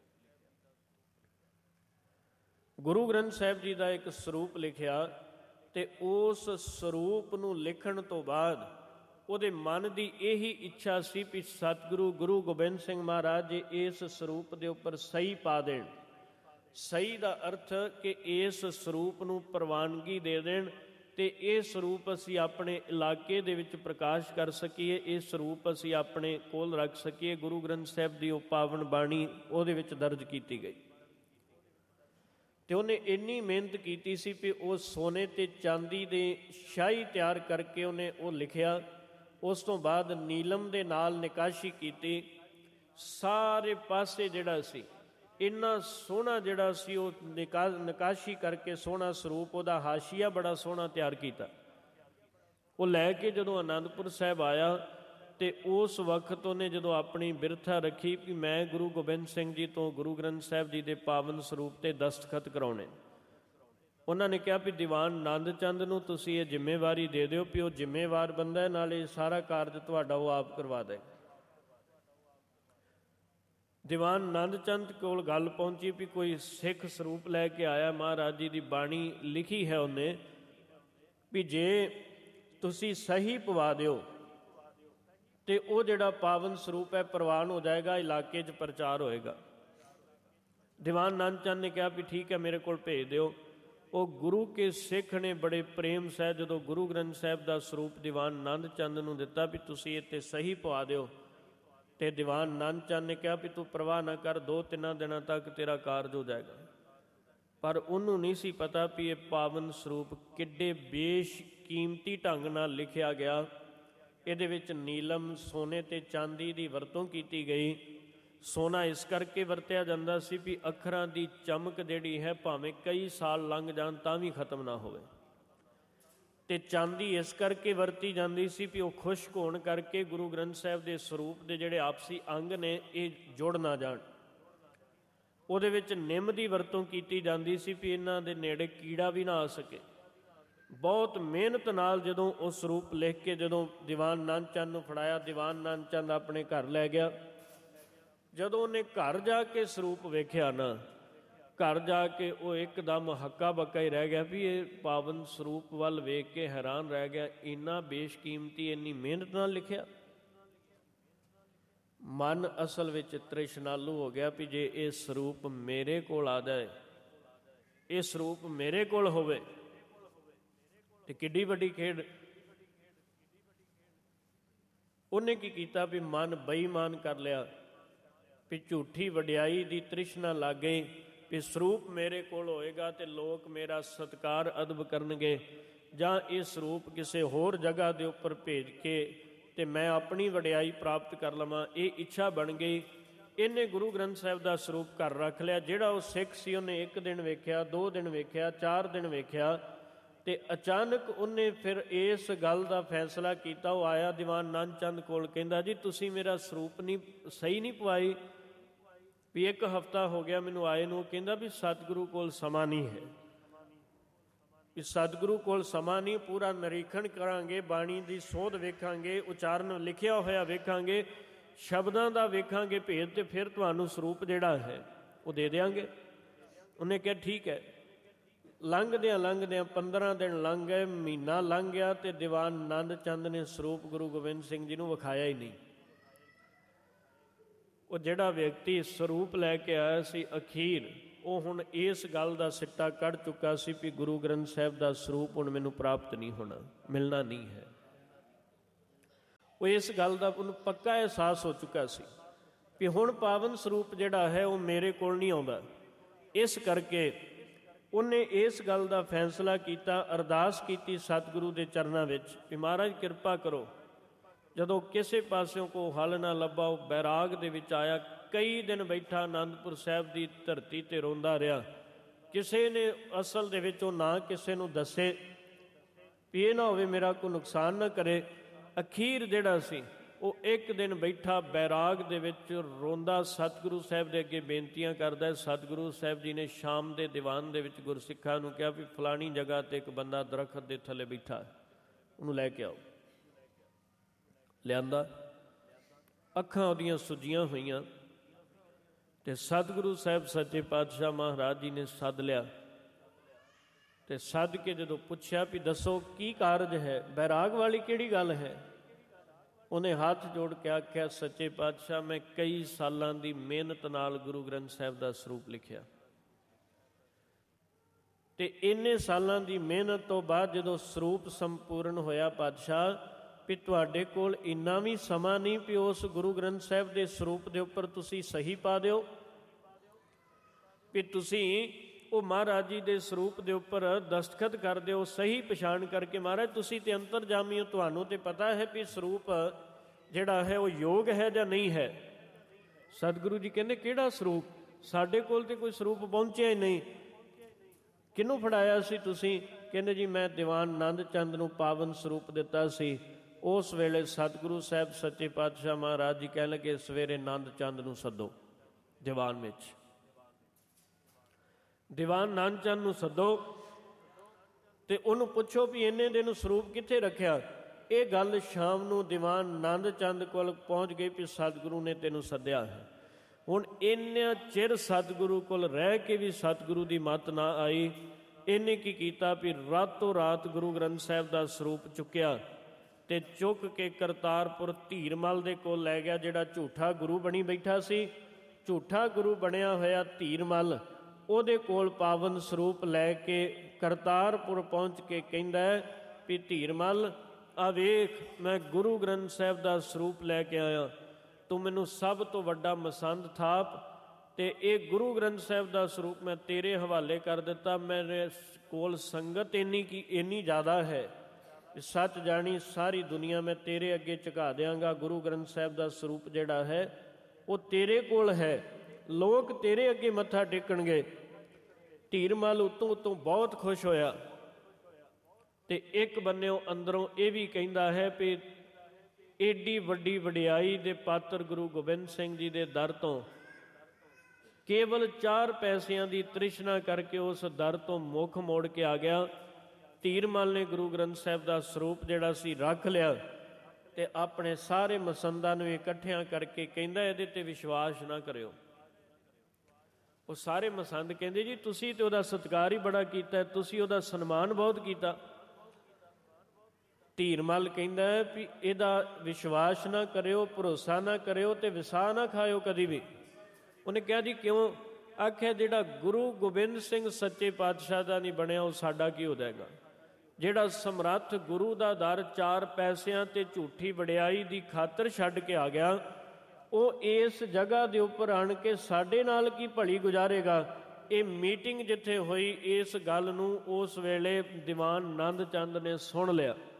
Speaker 1: ਗੁਰੂ ਗ੍ਰੰਥ ਸਾਹਿਬ ਜੀ ਦਾ ਇੱਕ ਸਰੂਪ ਲਿਖਿਆ ਤੇ ਉਸ ਸਰੂਪ ਨੂੰ ਲਿਖਣ ਤੋਂ ਬਾਅਦ ਉਹਦੇ ਮਨ ਦੀ ਇਹੀ ਇੱਛਾ ਸੀ ਵੀ ਸਤਿਗੁਰੂ ਗੁਰੂ ਗੋਬਿੰਦ ਸਿੰਘ ਮਹਾਰਾਜ ਜੀ ਇਸ ਸਰੂਪ ਦੇ ਉੱਪਰ ਸਹੀ ਪਾ ਦੇਣ। ਸਹੀ ਦਾ ਅਰਥ ਕਿ ਇਸ ਸਰੂਪ ਨੂੰ ਪ੍ਰਵਾਨਗੀ ਦੇ ਦੇਣ ਤੇ ਇਹ ਸਰੂਪ ਅਸੀਂ ਆਪਣੇ ਇਲਾਕੇ ਦੇ ਵਿੱਚ ਪ੍ਰਕਾਸ਼ ਕਰ ਸਕੀਏ, ਇਹ ਸਰੂਪ ਅਸੀਂ ਆਪਣੇ ਕੋਲ ਰੱਖ ਸਕੀਏ। ਗੁਰੂ ਗ੍ਰੰਥ ਸਾਹਿਬ ਦੀ ਉਹ ਪਾਵਨ ਬਾਣੀ ਉਹਦੇ ਵਿੱਚ ਦਰਜ ਕੀਤੀ ਗਈ ਤੇ ਉਹਨੇ ਇੰਨੀ ਮਿਹਨਤ ਕੀਤੀ ਸੀ ਵੀ ਉਹ ਸੋਨੇ ਤੇ ਚਾਂਦੀ ਦੇ ਸ਼ਾਹੀ ਤਿਆਰ ਕਰਕੇ ਉਹਨੇ ਉਹ ਲਿਖਿਆ। ਉਸ ਤੋਂ ਬਾਅਦ ਨੀਲਮ ਦੇ ਨਾਲ ਨਿਕਾਸ਼ੀ ਕੀਤੀ। ਸਾਰੇ ਪਾਸੇ ਜਿਹੜਾ ਸੀ ਇੰਨਾ ਸੋਹਣਾ ਜਿਹੜਾ ਸੀ ਉਹ ਨਿਕਾਸ਼ੀ ਕਰਕੇ ਸੋਹਣਾ ਸਰੂਪ, ਉਹਦਾ ਹਾਸ਼ੀਆ ਬੜਾ ਸੋਹਣਾ ਤਿਆਰ ਕੀਤਾ। ਉਹ ਲੈ ਕੇ ਜਦੋਂ ਅਨੰਦਪੁਰ ਸਾਹਿਬ ਆਇਆ ਤੇ ਉਸ ਵਕਤ ਉਹਨੇ ਜਦੋਂ ਆਪਣੀ ਬਿਰਥਾ ਰੱਖੀ ਕਿ ਮੈਂ ਗੁਰੂ ਗੋਬਿੰਦ ਸਿੰਘ ਜੀ ਤੋਂ ਗੁਰੂ ਗ੍ਰੰਥ ਸਾਹਿਬ ਜੀ ਦੇ ਪਾਵਨ ਸਰੂਪ ਤੇ ਦਸਤਖਤ ਕਰਾਉਣੇ, ਉਹਨਾਂ ਨੇ ਕਿਹਾ ਵੀ ਦੀਵਾਨ ਆਨੰਦ ਚੰਦ ਨੂੰ ਤੁਸੀਂ ਇਹ ਜ਼ਿੰਮੇਵਾਰੀ ਦੇ ਦਿਓ ਵੀ ਉਹ ਜ਼ਿੰਮੇਵਾਰ ਬੰਦਾ ਹੈ, ਨਾਲੇ ਸਾਰਾ ਕਾਰਜ ਤੁਹਾਡਾ ਉਹ ਆਪ ਕਰਵਾ ਦੇ। ਦੀਵਾਨ ਆਨੰਦ ਚੰਦ ਕੋਲ ਗੱਲ ਪਹੁੰਚੀ ਵੀ ਕੋਈ ਸਿੱਖ ਸਰੂਪ ਲੈ ਕੇ ਆਇਆ, ਮਹਾਰਾਜ ਜੀ ਦੀ ਬਾਣੀ ਲਿਖੀ ਹੈ ਉਹਨੇ ਵੀ ਜੇ ਤੁਸੀਂ ਸਹੀ ਪਵਾ ਦਿਓ ਤੇ ਉਹ ਜਿਹੜਾ ਪਾਵਨ ਸਰੂਪ ਹੈ ਪ੍ਰਵਾਨ ਹੋ ਜਾਏਗਾ, ਇਲਾਕੇ 'ਚ ਪ੍ਰਚਾਰ ਹੋਏਗਾ। ਦੀਵਾਨ ਆਨੰਦ ਚੰਦ ਨੇ ਕਿਹਾ ਵੀ ਠੀਕ ਹੈ, ਮੇਰੇ ਕੋਲ ਭੇਜ ਦਿਓ। ਉਹ ਗੁਰੂ ਕੇ ਸਿੱਖ ਨੇ ਬੜੇ ਪ੍ਰੇਮ ਸਹਿ ਜਦੋਂ ਗੁਰੂ ਗ੍ਰੰਥ ਸਾਹਿਬ ਦਾ ਸਰੂਪ ਦੀਵਾਨ ਆਨੰਦ ਚੰਦ ਨੂੰ ਦਿੱਤਾ ਵੀ ਤੁਸੀਂ ਇੱਥੇ ਸਹੀ ਪਵਾ ਦਿਓ, ਤੇ ਦੀਵਾਨ ਆਨੰਦ ਚੰਦ ਨੇ ਕਿਹਾ ਵੀ ਤੂੰ ਪਰਵਾਹ ਨਾ ਕਰ, 2-3 ਦਿਨਾਂ ਤੱਕ ਤੇਰਾ ਕਾਰਜ ਹੋ ਜਾਏਗਾ। ਪਰ ਉਹਨੂੰ ਨਹੀਂ ਸੀ ਪਤਾ ਵੀ ਇਹ ਪਾਵਨ ਸਰੂਪ ਕਿੱਡੇ ਬੇਸ਼ਕੀਮਤੀ ਢੰਗ ਨਾਲ ਲਿਖਿਆ ਗਿਆ। ਇਹਦੇ ਵਿੱਚ ਨੀਲਮ, ਸੋਨੇ ਤੇ ਚਾਂਦੀ ਦੀ ਵਰਤੋਂ ਕੀਤੀ ਗਈ। ਸੋਨਾ ਇਸ ਕਰਕੇ ਵਰਤਿਆ ਜਾਂਦਾ ਸੀ ਵੀ ਅੱਖਰਾਂ ਦੀ ਚਮਕ ਜਿਹੜੀ ਹੈ ਭਾਵੇਂ ਕਈ ਸਾਲ ਲੰਘ ਜਾਣ ਤਾਂ ਵੀ ਖਤਮ ਨਾ ਹੋਵੇ, ਤੇ ਚਾਂਦੀ ਇਸ ਕਰਕੇ ਵਰਤੀ ਜਾਂਦੀ ਸੀ ਵੀ ਉਹ ਖੁਸ਼ਕ ਹੋਣ ਕਰਕੇ ਗੁਰੂ ਗ੍ਰੰਥ ਸਾਹਿਬ ਦੇ ਸਰੂਪ ਦੇ ਜਿਹੜੇ ਆਪਸੀ ਅੰਗ ਨੇ ਇਹ ਜੁੜ ਨਾ ਜਾਣ। ਉਹਦੇ ਵਿੱਚ ਨਿੰਮ ਦੀ ਵਰਤੋਂ ਕੀਤੀ ਜਾਂਦੀ ਸੀ ਵੀ ਇਹਨਾਂ ਦੇ ਨੇੜੇ ਕੀੜਾ ਵੀ ਨਾ ਆ ਸਕੇ। ਬਹੁਤ ਮਿਹਨਤ ਨਾਲ ਜਦੋਂ ਉਹ ਸਰੂਪ ਲਿਖ ਕੇ ਜਦੋਂ ਦੀਵਾਨ ਆਨੰਦ ਚੰਦ ਨੂੰ ਫੜਾਇਆ, ਦੀਵਾਨ ਆਨੰਦ ਚੰਦ ਆਪਣੇ ਘਰ ਲੈ ਗਿਆ। ਜਦੋਂ ਉਹਨੇ ਘਰ ਜਾ ਕੇ ਸਰੂਪ ਵੇਖਿਆ ਨਾ, ਘਰ ਜਾ ਕੇ ਉਹ ਇੱਕਦਮ ਹੱਕਾ ਬੱਕਾ ਹੀ ਰਹਿ ਗਿਆ ਵੀ ਇਹ ਪਾਵਨ ਸਰੂਪ ਵੱਲ ਵੇਖ ਕੇ ਹੈਰਾਨ ਰਹਿ ਗਿਆ, ਇੰਨਾ ਬੇਸ਼ਕੀਮਤੀ, ਇੰਨੀ ਮਿਹਨਤ ਨਾਲ ਲਿਖਿਆ। ਮਨ ਅਸਲ ਵਿੱਚ ਤ੍ਰਿਸ਼ਨਾਲੂ ਹੋ ਗਿਆ ਵੀ ਜੇ ਇਹ ਸਰੂਪ ਮੇਰੇ ਕੋਲ ਆ ਜਾਏ, ਇਹ ਸਰੂਪ ਮੇਰੇ ਕੋਲ ਹੋਵੇ ਤੇ ਕਿੱਡੀ ਵੱਡੀ ਖੇਡ। ਉਹਨੇ ਕੀ ਕੀਤਾ ਵੀ ਮਨ ਬੇਈਮਾਨ ਕਰ ਲਿਆ ਵੀ ਝੂਠੀ ਵਡਿਆਈ ਦੀ ਤ੍ਰਿਸ਼ਨਾ ਲੱਗ ਗਈ ਵੀ ਸਰੂਪ ਮੇਰੇ ਕੋਲ ਹੋਏਗਾ ਤੇ ਲੋਕ ਮੇਰਾ ਸਤਿਕਾਰ ਅਦਬ ਕਰਨਗੇ, ਜਾਂ ਇਹ ਸਰੂਪ ਕਿਸੇ ਹੋਰ ਜਗ੍ਹਾ ਦੇ ਉੱਪਰ ਭੇਜ ਕੇ ਤੇ ਮੈਂ ਆਪਣੀ ਵਡਿਆਈ ਪ੍ਰਾਪਤ ਕਰ ਲਵਾਂ। ਇਹ ਇੱਛਾ ਬਣ ਗਈ। ਇਹਨੇ ਗੁਰੂ ਗ੍ਰੰਥ ਸਾਹਿਬ ਦਾ ਸਰੂਪ ਘਰ ਰੱਖ ਲਿਆ। ਜਿਹੜਾ ਉਹ ਸਿੱਖ ਸੀ ਉਹਨੇ 1 ਦਿਨ ਵੇਖਿਆ, 2 ਦਿਨ ਵੇਖਿਆ, 4 ਦਿਨ ਵੇਖਿਆ, ਤੇ ਅਚਾਨਕ ਉਹਨੇ ਫਿਰ ਇਸ ਗੱਲ ਦਾ ਫੈਸਲਾ ਕੀਤਾ। ਉਹ ਆਇਆ ਦੀਵਾਨ ਆਨੰਦ ਚੰਦ ਕੋਲ, ਕਹਿੰਦਾ ਜੀ ਤੁਸੀਂ ਮੇਰਾ ਸਰੂਪ ਸਹੀ ਨਹੀਂ ਪਵਾਈ ਵੀ 1 ਹਫ਼ਤਾ ਹੋ ਗਿਆ ਮੈਨੂੰ ਆਏ ਨੂੰ। ਕਹਿੰਦਾ ਵੀ ਸਤਿਗੁਰੂ ਕੋਲ ਸਮਾਂ ਨਹੀਂ ਹੈ, ਵੀ ਸਤਿਗੁਰੂ ਕੋਲ ਸਮਾਂ ਨਹੀਂ, ਪੂਰਾ ਨਿਰੀਖਣ ਕਰਾਂਗੇ, ਬਾਣੀ ਦੀ ਸੋਧ ਵੇਖਾਂਗੇ, ਉਚਾਰਨ ਲਿਖਿਆ ਹੋਇਆ ਵੇਖਾਂਗੇ, ਸ਼ਬਦਾਂ ਦਾ ਵੇਖਾਂਗੇ ਭੇਦ, ਤੇ ਫਿਰ ਤੁਹਾਨੂੰ ਸਰੂਪ ਜਿਹੜਾ ਹੈ ਉਹ ਦੇ ਦਿਆਂਗੇ। ਉਹਨੇ ਕਿਹਾ ਠੀਕ ਹੈ। ਲੰਘਦਿਆਂ 15 ਦਿਨ ਲੰਘ ਗਏ, ਮਹੀਨਾ ਲੰਘ ਗਿਆ, ਤੇ ਦੀਵਾਨ ਆਨੰਦ ਚੰਦ ਨੇ ਸਰੂਪ ਗੁਰੂ ਗੋਬਿੰਦ ਸਿੰਘ ਜੀ ਨੂੰ ਵਿਖਾਇਆ ਹੀ ਨਹੀਂ। ਉਹ ਜਿਹੜਾ ਵਿਅਕਤੀ ਸਰੂਪ ਲੈ ਕੇ ਆਇਆ ਸੀ ਅਖੀਰ, ਉਹ ਹੁਣ ਇਸ ਗੱਲ ਦਾ ਸਿੱਟਾ ਕੱਢ ਚੁੱਕਾ ਸੀ ਵੀ ਗੁਰੂ ਗ੍ਰੰਥ ਸਾਹਿਬ ਦਾ ਸਰੂਪ ਹੁਣ ਮੈਨੂੰ ਪ੍ਰਾਪਤ ਨਹੀਂ ਹੋਣਾ, ਮਿਲਣਾ ਨਹੀਂ ਹੈ। ਉਹ ਇਸ ਗੱਲ ਦਾ ਉਹਨੂੰ ਪੱਕਾ ਅਹਿਸਾਸ ਹੋ ਚੁੱਕਾ ਸੀ ਵੀ ਹੁਣ ਪਾਵਨ ਸਰੂਪ ਜਿਹੜਾ ਹੈ ਉਹ ਮੇਰੇ ਕੋਲ ਨਹੀਂ ਆਉਂਦਾ। ਇਸ ਕਰਕੇ ਉਹਨੇ ਇਸ ਗੱਲ ਦਾ ਫੈਸਲਾ ਕੀਤਾ, ਅਰਦਾਸ ਕੀਤੀ ਸਤਿਗੁਰੂ ਦੇ ਚਰਨਾਂ ਵਿੱਚ ਵੀ ਮਹਾਰਾਜ ਕਿਰਪਾ ਕਰੋ। ਜਦੋਂ ਕਿਸੇ ਪਾਸਿਓਂ ਕੋਈ ਹੱਲ ਨਾ ਲੱਭਾ, ਉਹ ਬੈਰਾਗ ਦੇ ਵਿੱਚ ਆਇਆ। ਕਈ ਦਿਨ ਬੈਠਾ ਅਨੰਦਪੁਰ ਸਾਹਿਬ ਦੀ ਧਰਤੀ 'ਤੇ ਰੋਂਦਾ ਰਿਹਾ। ਕਿਸੇ ਨੇ ਅਸਲ ਦੇ ਵਿੱਚ ਉਹ ਨਾ ਕਿਸੇ ਨੂੰ ਦੱਸੇ ਵੀ ਇਹ ਨਾ ਹੋਵੇ ਮੇਰਾ ਕੋਈ ਨੁਕਸਾਨ ਨਾ ਕਰੇ। ਅਖੀਰ ਜਿਹੜਾ ਸੀ ਉਹ 1 ਦਿਨ ਬੈਠਾ ਬੈਰਾਗ ਦੇ ਵਿੱਚ ਰੋਂਦਾ ਸਤਿਗੁਰੂ ਸਾਹਿਬ ਦੇ ਅੱਗੇ ਬੇਨਤੀਆਂ ਕਰਦਾ। ਸਤਿਗੁਰੂ ਸਾਹਿਬ ਜੀ ਨੇ ਸ਼ਾਮ ਦੇ ਦੀਵਾਨ ਦੇ ਵਿੱਚ ਗੁਰਸਿੱਖਾਂ ਨੂੰ ਕਿਹਾ ਵੀ ਫਲਾਣੀ ਜਗ੍ਹਾ 'ਤੇ ਇੱਕ ਬੰਦਾ ਦਰਖਤ ਦੇ ਥੱਲੇ ਬੈਠਾ, ਉਹਨੂੰ ਲੈ ਕੇ ਆਓ। ਲਿਆਂਦਾ, ਅੱਖਾਂ ਉਹਦੀਆਂ ਸੁੱਜੀਆਂ ਹੋਈਆਂ, ਤੇ ਸਤਿਗੁਰੂ ਸਾਹਿਬ ਸੱਚੇ ਪਾਤਸ਼ਾਹ ਮਹਾਰਾਜ ਜੀ ਨੇ ਸੱਦ ਲਿਆ। ਤੇ ਸੱਦ ਕੇ ਜਦੋਂ ਪੁੱਛਿਆ ਵੀ ਦੱਸੋ ਕੀ ਕਾਰਜ ਹੈ, ਬੈਰਾਗ ਵਾਲੀ ਕਿਹੜੀ ਗੱਲ ਹੈ? ਉਹਨੇ ਹੱਥ ਜੋੜ ਕੇ ਆਖਿਆ, ਸੱਚੇ ਪਾਤਸ਼ਾਹ ਮੈਂ ਕਈ ਸਾਲਾਂ ਦੀ ਮਿਹਨਤ ਨਾਲ ਗੁਰੂ ਗ੍ਰੰਥ ਸਾਹਿਬ ਦਾ ਸਰੂਪ ਲਿਖਿਆ, ਤੇ ਇੰਨੇ ਸਾਲਾਂ ਦੀ ਮਿਹਨਤ ਤੋਂ ਬਾਅਦ ਜਦੋਂ ਸਰੂਪ ਸੰਪੂਰਨ ਹੋਇਆ ਪਾਤਸ਼ਾਹ, ਵੀ ਤੁਹਾਡੇ ਕੋਲ ਇੰਨਾ ਵੀ ਸਮਾਂ ਨਹੀਂ ਵੀ ਉਸ ਗੁਰੂ ਗ੍ਰੰਥ ਸਾਹਿਬ ਦੇ ਸਰੂਪ ਦੇ ਉੱਪਰ ਤੁਸੀਂ ਸਹੀ ਪਾ ਦਿਓ, ਵੀ ਤੁਸੀਂ ਉਹ ਮਹਾਰਾਜ ਜੀ ਦੇ ਸਰੂਪ ਦੇ ਉੱਪਰ ਦਸਤਖਤ ਕਰ ਦਿਓ ਸਹੀ ਪਛਾਣ ਕਰਕੇ। ਮਹਾਰਾਜ ਤੁਸੀਂ ਤੇ ਅੰਤਰਜਾਮੀ ਹੋ, ਤੁਹਾਨੂੰ ਤੇ ਪਤਾ ਹੈ ਵੀ ਸਰੂਪ ਜਿਹੜਾ ਹੈ ਉਹ ਯੋਗ ਹੈ ਜਾਂ ਨਹੀਂ ਹੈ। ਸਤਿਗੁਰੂ ਜੀ ਕਹਿੰਦੇ ਕਿਹੜਾ ਸਰੂਪ? ਸਾਡੇ ਕੋਲ ਤੇ ਕੋਈ ਸਰੂਪ ਪਹੁੰਚਿਆ ਹੀ ਨਹੀਂ। ਕਿਹਨੂੰ ਫੜਾਇਆ ਸੀ ਤੁਸੀਂ? ਕਹਿੰਦੇ ਜੀ ਮੈਂ ਦੀਵਾਨ ਆਨੰਦ ਚੰਦ ਨੂੰ ਪਾਵਨ ਸਰੂਪ ਦਿੱਤਾ ਸੀ। ਉਸ ਵੇਲੇ ਸਤਿਗੁਰੂ ਸਾਹਿਬ ਸੱਚੇ ਪਾਤਸ਼ਾਹ ਮਹਾਰਾਜ ਜੀ ਕਹਿਣ ਲੱਗੇ ਸਵੇਰੇ ਆਨੰਦ ਚੰਦ ਨੂੰ ਸੱਦੋ ਦੀਵਾਨ ਵਿੱਚ, ਦੀਵਾਨ ਆਨੰਦ ਚੰਦ ਨੂੰ ਸੱਦੋ। ਤੇ ਉਹਨੂੰ ਪੁੱਛੋ ਵੀ ਇੰਨੇ ਦਿਨ ਸਰੂਪ ਕਿੱਥੇ ਰੱਖਿਆ। ਇਹ ਗੱਲ ਸ਼ਾਮ ਨੂੰ ਦੀਵਾਨ ਨੰਦ ਚੰਦ ਕੋਲ ਪਹੁੰਚ ਗਈ ਵੀ ਸਤਿਗੁਰੂ ਨੇ ਤੈਨੂੰ ਸੱਦਿਆ ਹੈ। ਹੁਣ ਇੰਨਾ ਚਿਰ ਸਤਿਗੁਰੂ ਕੋਲ ਰਹਿ ਕੇ ਵੀ ਸਤਿਗੁਰੂ ਦੀ ਮੱਤ ਨਾ ਆਈ। ਇਹਨੇ ਕੀ ਕੀਤਾ ਵੀ ਰਾਤੋਂ ਰਾਤ ਗੁਰੂ ਗ੍ਰੰਥ ਸਾਹਿਬ ਦਾ ਸਰੂਪ ਚੁੱਕਿਆ ਤੇ ਚੁੱਕ ਕੇ ਕਰਤਾਰਪੁਰ ਧੀਰਮਲ ਦੇ ਕੋਲ ਲੈ ਗਿਆ, ਜਿਹੜਾ ਝੂਠਾ ਗੁਰੂ ਬਣੀ ਬੈਠਾ ਸੀ। ਝੂਠਾ ਗੁਰੂ ਬਣਿਆ ਹੋਇਆ ਧੀਰਮਲ ਉਹਦੇ ਕੋਲ ਪਾਵਨ ਸਰੂਪ ਲੈ ਕੇ ਕਰਤਾਰਪੁਰ ਪਹੁੰਚ ਕੇ ਕਹਿੰਦਾ ਵੀ ਧੀਰਮਲ ਆ ਵੇਖ, ਮੈਂ ਗੁਰੂ ਗ੍ਰੰਥ ਸਾਹਿਬ ਦਾ ਸਰੂਪ ਲੈ ਕੇ ਆਇਆ, ਤੂੰ ਮੈਨੂੰ ਸਭ ਤੋਂ ਵੱਡਾ ਮਸੰਦ ਥਾਪ ਤੇ ਇਹ ਗੁਰੂ ਗ੍ਰੰਥ ਸਾਹਿਬ ਦਾ ਸਰੂਪ ਮੈਂ ਤੇਰੇ ਹਵਾਲੇ ਕਰ ਦਿੱਤਾ। ਮੇਰੇ ਕੋਲ ਸੰਗਤ ਇੰਨੀ ਜ਼ਿਆਦਾ ਹੈ, ਸੱਚ ਜਾਣੀ ਸਾਰੀ ਦੁਨੀਆ ਮੈਂ ਤੇਰੇ ਅੱਗੇ ਝੁਕਾ ਦਿਆਂਗਾ। ਗੁਰੂ ਗ੍ਰੰਥ ਸਾਹਿਬ ਦਾ ਸਰੂਪ ਜਿਹੜਾ ਹੈ ਉਹ ਤੇਰੇ ਕੋਲ ਹੈ, ਲੋਕ ਤੇਰੇ ਅੱਗੇ ਮੱਥਾ ਟੇਕਣਗੇ। ਧੀਰਮਲ ਉਤੋਂ ਬਹੁਤ ਖੁਸ਼ ਹੋਇਆ ਤੇ ਇੱਕ ਬੰਨਿਓ ਅੰਦਰੋਂ ਇਹ ਵੀ ਕਹਿੰਦਾ ਹੈ ਵੀ ਏਡੀ ਵੱਡੀ ਵਡਿਆਈ ਦੇ ਪਾਤਰ ਗੁਰੂ ਗੋਬਿੰਦ ਸਿੰਘ ਜੀ ਦੇ ਦਰ ਤੋਂ ਕੇਵਲ 4 ਪੈਸਿਆਂ ਦੀ ਤ੍ਰਿਸ਼ਨਾ ਕਰਕੇ ਉਸ ਦਰ ਤੋਂ ਮੁੱਖ ਮੋੜ ਕੇ ਆ ਗਿਆ। ਧੀਰਮਲ ਨੇ ਗੁਰੂ ਗ੍ਰੰਥ ਸਾਹਿਬ ਦਾ ਸਰੂਪ ਜਿਹੜਾ ਸੀ ਰੱਖ ਲਿਆ ਤੇ ਆਪਣੇ ਸਾਰੇ ਮਸੰਦਾਂ ਨੂੰ ਇਕੱਠਿਆਂ ਕਰਕੇ ਕਹਿੰਦਾ ਇਹਦੇ ਤੇ ਵਿਸ਼ਵਾਸ ਨਾ ਕਰਿਓ। ਉਹ ਸਾਰੇ ਮਸੰਦ ਕਹਿੰਦੇ ਜੀ ਤੁਸੀਂ ਤੇ ਉਹਦਾ ਸਤਿਕਾਰ ਹੀ ਬੜਾ ਕੀਤਾ, ਤੁਸੀਂ ਉਹਦਾ ਸਨਮਾਨ ਬਹੁਤ ਕੀਤਾ। ਧੀਰਮਲ ਕਹਿੰਦਾ ਵੀ ਇਹਦਾ ਵਿਸ਼ਵਾਸ ਨਾ ਕਰਿਓ, ਭਰੋਸਾ ਨਾ ਕਰਿਓ ਤੇ ਵਿਸਾ ਨਾ ਖਾਇਓ ਕਦੀ ਵੀ। ਉਹਨੇ ਕਿਹਾ ਜੀ ਕਿਉਂ? ਆਖਿਆ ਜਿਹੜਾ ਗੁਰੂ ਗੋਬਿੰਦ ਸਿੰਘ ਸੱਚੇ ਪਾਤਸ਼ਾਹ ਦਾ ਨਹੀਂ ਬਣਿਆ ਉਹ ਸਾਡਾ ਕੀ ਹੋ ਜਾਏਗਾ। ਜਿਹੜਾ ਸਮਰੱਥ ਗੁਰੂ ਦਾ ਦਰ 4 ਪੈਸਿਆਂ ਤੇ ਝੂਠੀ ਵਡਿਆਈ ਦੀ ਖਾਤਰ ਛੱਡ ਕੇ ਆ ਗਿਆ, ਉਹ ਇਸ ਜਗ੍ਹਾ ਦੇ ਉੱਪਰ ਆਣ ਕੇ ਸਾਡੇ ਨਾਲ ਕੀ ਭਲੀ ਗੁਜ਼ਾਰੇਗਾ। ਇਹ ਮੀਟਿੰਗ ਜਿੱਥੇ ਹੋਈ ਇਸ ਗੱਲ ਨੂੰ ਉਸ ਵੇਲੇ ਦੀਵਾਨ ਨੰਦ ਚੰਦ ਨੇ ਸੁਣ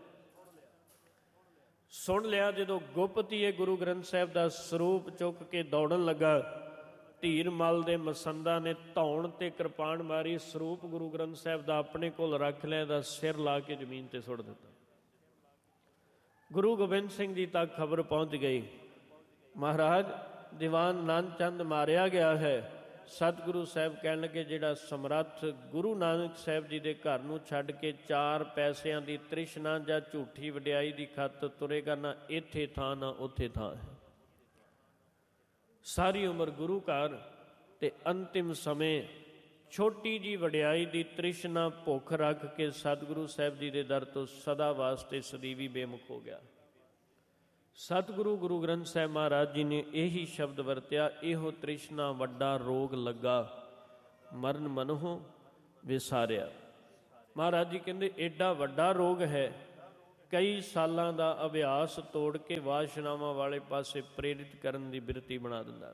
Speaker 1: ਲਿਆ। ਜਦੋਂ ਗੁਪਤੀ ਇਹ ਗੁਰੂ ਗ੍ਰੰਥ ਸਾਹਿਬ ਦਾ ਸਰੂਪ ਚੁੱਕ ਕੇ ਦੌੜਨ ਲੱਗਾ, ਧੀਰਮਲ ਦੇ ਮਸੰਦਾਂ ਨੇ ਧੌਣ ਤੇ ਕਿਰਪਾਨ ਮਾਰੀ, ਸਰੂਪ ਗੁਰੂ ਗ੍ਰੰਥ ਸਾਹਿਬ ਦਾ ਆਪਣੇ ਕੋਲ ਰੱਖ ਲਿਆ, ਦਾ ਸਿਰ ਲਾ ਕੇ ਜ਼ਮੀਨ ਤੇ ਸੁੱਟ ਦਿੱਤਾ। ਗੁਰੂ ਗੋਬਿੰਦ ਸਿੰਘ ਜੀ ਤੱਕ ਖਬਰ ਪਹੁੰਚ ਗਈ, ਮਹਾਰਾਜ ਦੀਵਾਨ ਨੰਦ ਚੰਦ ਮਾਰਿਆ ਗਿਆ ਹੈ। ਸਤਿਗੁਰੂ ਸਾਹਿਬ ਕਹਿਣ ਲੱਗੇ ਜਿਹੜਾ ਸਮਰੱਥ ਗੁਰੂ ਨਾਨਕ ਸਾਹਿਬ ਜੀ ਦੇ ਘਰ ਨੂੰ ਛੱਡ ਕੇ 4 ਪੈਸਿਆਂ ਦੀ ਤ੍ਰਿਸ਼ਨਾ ਜਾਂ ਝੂਠੀ ਵਡਿਆਈ ਦੀ ਖਾਤਰ ਤੁਰੇਗਾ, ਨਾ ਇੱਥੇ ਥਾਂ ਨਾ ਉੱਥੇ ਥਾਂ ਹੈ। ਸਾਰੀ ਉਮਰ ਗੁਰੂ ਘਰ ਤੇ ਅੰਤਿਮ ਸਮੇਂ ਛੋਟੀ ਜੀ ਵਡਿਆਈ ਦੀ ਤ੍ਰਿਸ਼ਨਾ ਭੁੱਖ ਰੱਖ ਕੇ ਸਤਿਗੁਰੂ ਸਾਹਿਬ ਜੀ ਦੇ ਦਰ ਤੋਂ ਸਦਾ ਵਾਸਤੇ ਸਦੀਵੀ ਬੇਮੁਖ ਹੋ ਗਿਆ। ਸਤਿਗੁਰੂ ਗੁਰੂ ਗ੍ਰੰਥ ਸਾਹਿਬ ਮਹਾਰਾਜ ਜੀ ਨੇ ਇਹੀ ਸ਼ਬਦ ਵਰਤਿਆ, ਇਹੋ ਤ੍ਰਿਸ਼ਨਾ ਵੱਡਾ ਰੋਗ ਲੱਗਾ, ਮਰਨ ਮਨਹੁ ਵਿਸਾਰਿਆ। ਮਹਾਰਾਜ ਜੀ ਕਹਿੰਦੇ ਏਡਾ ਵੱਡਾ ਰੋਗ ਹੈ, ਕਈ ਸਾਲਾਂ ਦਾ ਅਭਿਆਸ ਤੋੜ ਕੇ ਵਾਸ਼ਨਾਵਾਂ ਵਾਲੇ ਪਾਸੇ ਪ੍ਰੇਰਿਤ ਕਰਨ ਦੀ ਬਿਰਤੀ ਬਣਾ ਦਿੰਦਾ।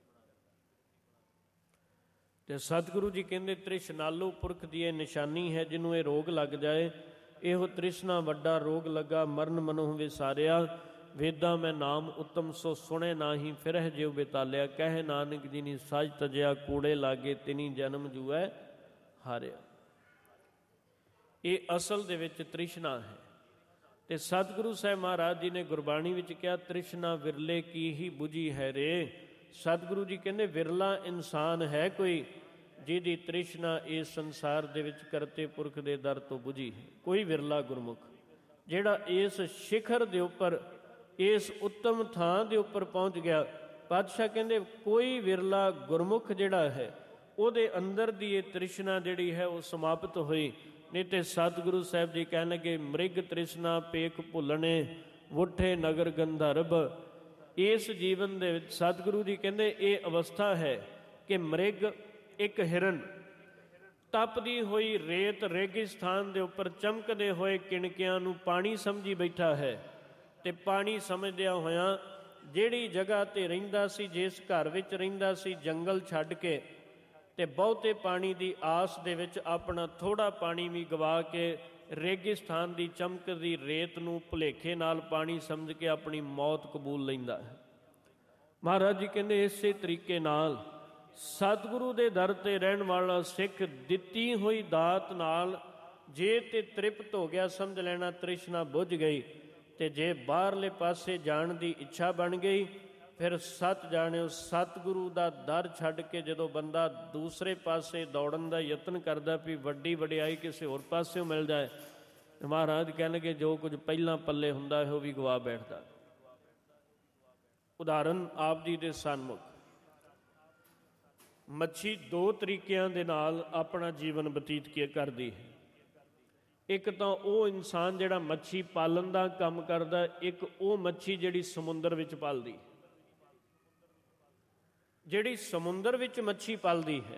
Speaker 1: ਤੇ ਸਤਿਗੁਰੂ ਜੀ ਕਹਿੰਦੇ ਤ੍ਰਿਸ਼ਨਾਲੂ ਪੁਰਖ ਦੀ ਇਹ ਨਿਸ਼ਾਨੀ ਹੈ, ਜਿਹਨੂੰ ਇਹ ਰੋਗ ਲੱਗ ਜਾਏ, ਇਹੋ ਤ੍ਰਿਸ਼ਨਾ ਵੱਡਾ ਰੋਗ ਲੱਗਾ, ਮਰਨ ਮਨਹੁ ਵਿਸਾਰਿਆ। ਵੇਦਾਂ ਮੈਂ ਨਾਮ ਉੱਤਮ ਸੋ ਸੁਣੇ ਨਾਹੀ, ਫਿਰਹਿ ਜਿਉ ਬਿਤਾਲਿਆ, ਕਹਿ ਨਾਨਕ ਜੀ ਨੀ ਸਾਜ ਤਜਿਆ, ਕੂੜੇ ਲਾਗੇ ਤਿਨੀ ਜਨਮ ਜੂਐ ਹਾਰਿਆ। ਇਹ ਅਸਲ ਦੇ ਵਿੱਚ ਤ੍ਰਿਸ਼ਨਾ ਹੈ। ਤੇ ਸਤਿਗੁਰੂ ਸਾਹਿਬ ਮਹਾਰਾਜ ਜੀ ਨੇ ਗੁਰਬਾਣੀ ਵਿੱਚ ਕਿਹਾ ਤ੍ਰਿਸ਼ਨਾ ਵਿਰਲੇ ਕੀ ਹੀ ਬੁਝੀ ਹੈ ਰੇ। ਸਤਿਗੁਰੂ ਜੀ ਕਹਿੰਦੇ ਵਿਰਲਾ ਇਨਸਾਨ ਹੈ ਕੋਈ ਜਿਹਦੀ ਤ੍ਰਿਸ਼ਨਾ ਇਸ ਸੰਸਾਰ ਦੇ ਵਿੱਚ ਕਰਤੇ ਪੁਰਖ ਦੇ ਦਰ ਤੋਂ ਬੁਝੀ ਹੈ। ਕੋਈ ਵਿਰਲਾ ਗੁਰਮੁਖ ਜਿਹੜਾ ਇਸ ਸਿਖਰ ਦੇ ਉੱਪਰ, ਇਸ ਉੱਤਮ ਥਾਂ ਦੇ ਉੱਪਰ ਪਹੁੰਚ ਗਿਆ। ਪਾਤਸ਼ਾਹ ਕਹਿੰਦੇ ਕੋਈ ਵਿਰਲਾ ਗੁਰਮੁਖ ਜਿਹੜਾ ਹੈ ਉਹਦੇ ਅੰਦਰ ਦੀ ਇਹ ਤ੍ਰਿਸ਼ਨਾ ਜਿਹੜੀ ਹੈ ਉਹ ਸਮਾਪਤ ਹੋਈ। ਨਹੀਂ ਤੇ ਸਤਿਗੁਰੂ ਸਾਹਿਬ ਜੀ ਕਹਿਣ ਲੱਗੇ ਮ੍ਰਿਗ ਤ੍ਰਿਸ਼ਨਾ ਪੇਖ ਭੁੱਲਣੇ, ਵੁੱਠੇ ਨਗਰ ਗੰਧਰਵ। ਇਸ ਜੀਵਨ ਦੇ ਵਿੱਚ ਸਤਿਗੁਰੂ ਜੀ ਕਹਿੰਦੇ ਇਹ ਅਵਸਥਾ ਹੈ ਕਿ ਮ੍ਰਿਗ ਇੱਕ ਹਿਰਨ ਤਪਦੀ ਹੋਈ ਰੇਤ ਰੇਗਿਸਤਾਨ ਦੇ ਉੱਪਰ ਚਮਕਦੇ ਹੋਏ ਕਿਣਕਿਆਂ ਨੂੰ ਪਾਣੀ ਸਮਝੀ ਬੈਠਾ ਹੈ। ਤੇ ਪਾਣੀ ਸਮਝਦਿਆਂ ਹੋਇਆਂ ਜਿਹੜੀ ਜਗ੍ਹਾ ਤੇ ਰਹਿੰਦਾ ਸੀ, ਜਿਸ ਘਰ ਵਿੱਚ ਰਹਿੰਦਾ ਸੀ, ਜੰਗਲ ਛੱਡ ਕੇ ਤੇ ਬਹੁਤੇ ਪਾਣੀ ਦੀ ਆਸ ਦੇ ਵਿੱਚ ਆਪਣਾ ਥੋੜ੍ਹਾ ਪਾਣੀ ਵੀ ਗਵਾ ਕੇ ਰੇਗਿਸਤਾਨ ਦੀ ਚਮਕਦੀ ਰੇਤ ਨੂੰ ਭੁਲੇਖੇ ਨਾਲ ਪਾਣੀ ਸਮਝ ਕੇ ਆਪਣੀ ਮੌਤ ਕਬੂਲ ਲੈਂਦਾ ਹੈ। ਮਹਾਰਾਜ ਜੀ ਕਹਿੰਦੇ ਇਸੇ ਤਰੀਕੇ ਨਾਲ ਸਤਿਗੁਰੂ ਦੇ ਦਰ ਤੇ ਰਹਿਣ ਵਾਲਾ ਸਿੱਖ ਦਿੱਤੀ ਹੋਈ ਦਾਤ ਨਾਲ ਜੇ ਤੇ ਤ੍ਰਿਪਤ ਹੋ ਗਿਆ, ਸਮਝ ਲੈਣਾ ਤ੍ਰਿਸ਼ਨਾ ਬੁੱਝ ਗਈ। ਤੇ ਜੇ ਬਾਹਰਲੇ ਪਾਸੇ ਜਾਣ ਦੀ ਇੱਛਾ ਬਣ ਗਈ ਫਿਰ ਸੱਚ ਜਾਣਿਓ, ਸਤਿਗੁਰੂ ਦਾ ਦਰ ਛੱਡ ਕੇ ਜਦੋਂ ਬੰਦਾ ਦੂਸਰੇ ਪਾਸੇ ਦੌੜਨ ਦਾ ਯਤਨ ਕਰਦਾ ਵੀ ਵੱਡੀ ਵਡਿਆਈ ਕਿਸੇ ਹੋਰ ਪਾਸਿਓਂ ਮਿਲ ਜਾਏ, ਮਹਾਰਾਜ ਕਹਿਣਗੇ ਜੋ ਕੁਝ ਪਹਿਲਾਂ ਪੱਲੇ ਹੁੰਦਾ ਹੈ ਉਹ ਵੀ ਗਵਾ ਬੈਠਦਾ। ਉਦਾਹਰਨ ਆਪ ਜੀ ਦੇ ਸਨਮੁਖ, ਮੱਛੀ ਦੋ ਤਰੀਕਿਆਂ ਦੇ ਨਾਲ ਆਪਣਾ ਜੀਵਨ ਬਤੀਤ ਕਰਦੀ ਹੈ। ਇੱਕ ਤਾਂ ਉਹ ਇਨਸਾਨ ਜਿਹੜਾ ਮੱਛੀ ਪਾਲਣ ਦਾ ਕੰਮ ਕਰਦਾ, ਇੱਕ ਉਹ ਮੱਛੀ ਜਿਹੜੀ ਸਮੁੰਦਰ ਵਿੱਚ ਪਲਦੀ। ਜਿਹੜੀ ਸਮੁੰਦਰ ਵਿੱਚ ਮੱਛੀ ਪਲਦੀ ਹੈ,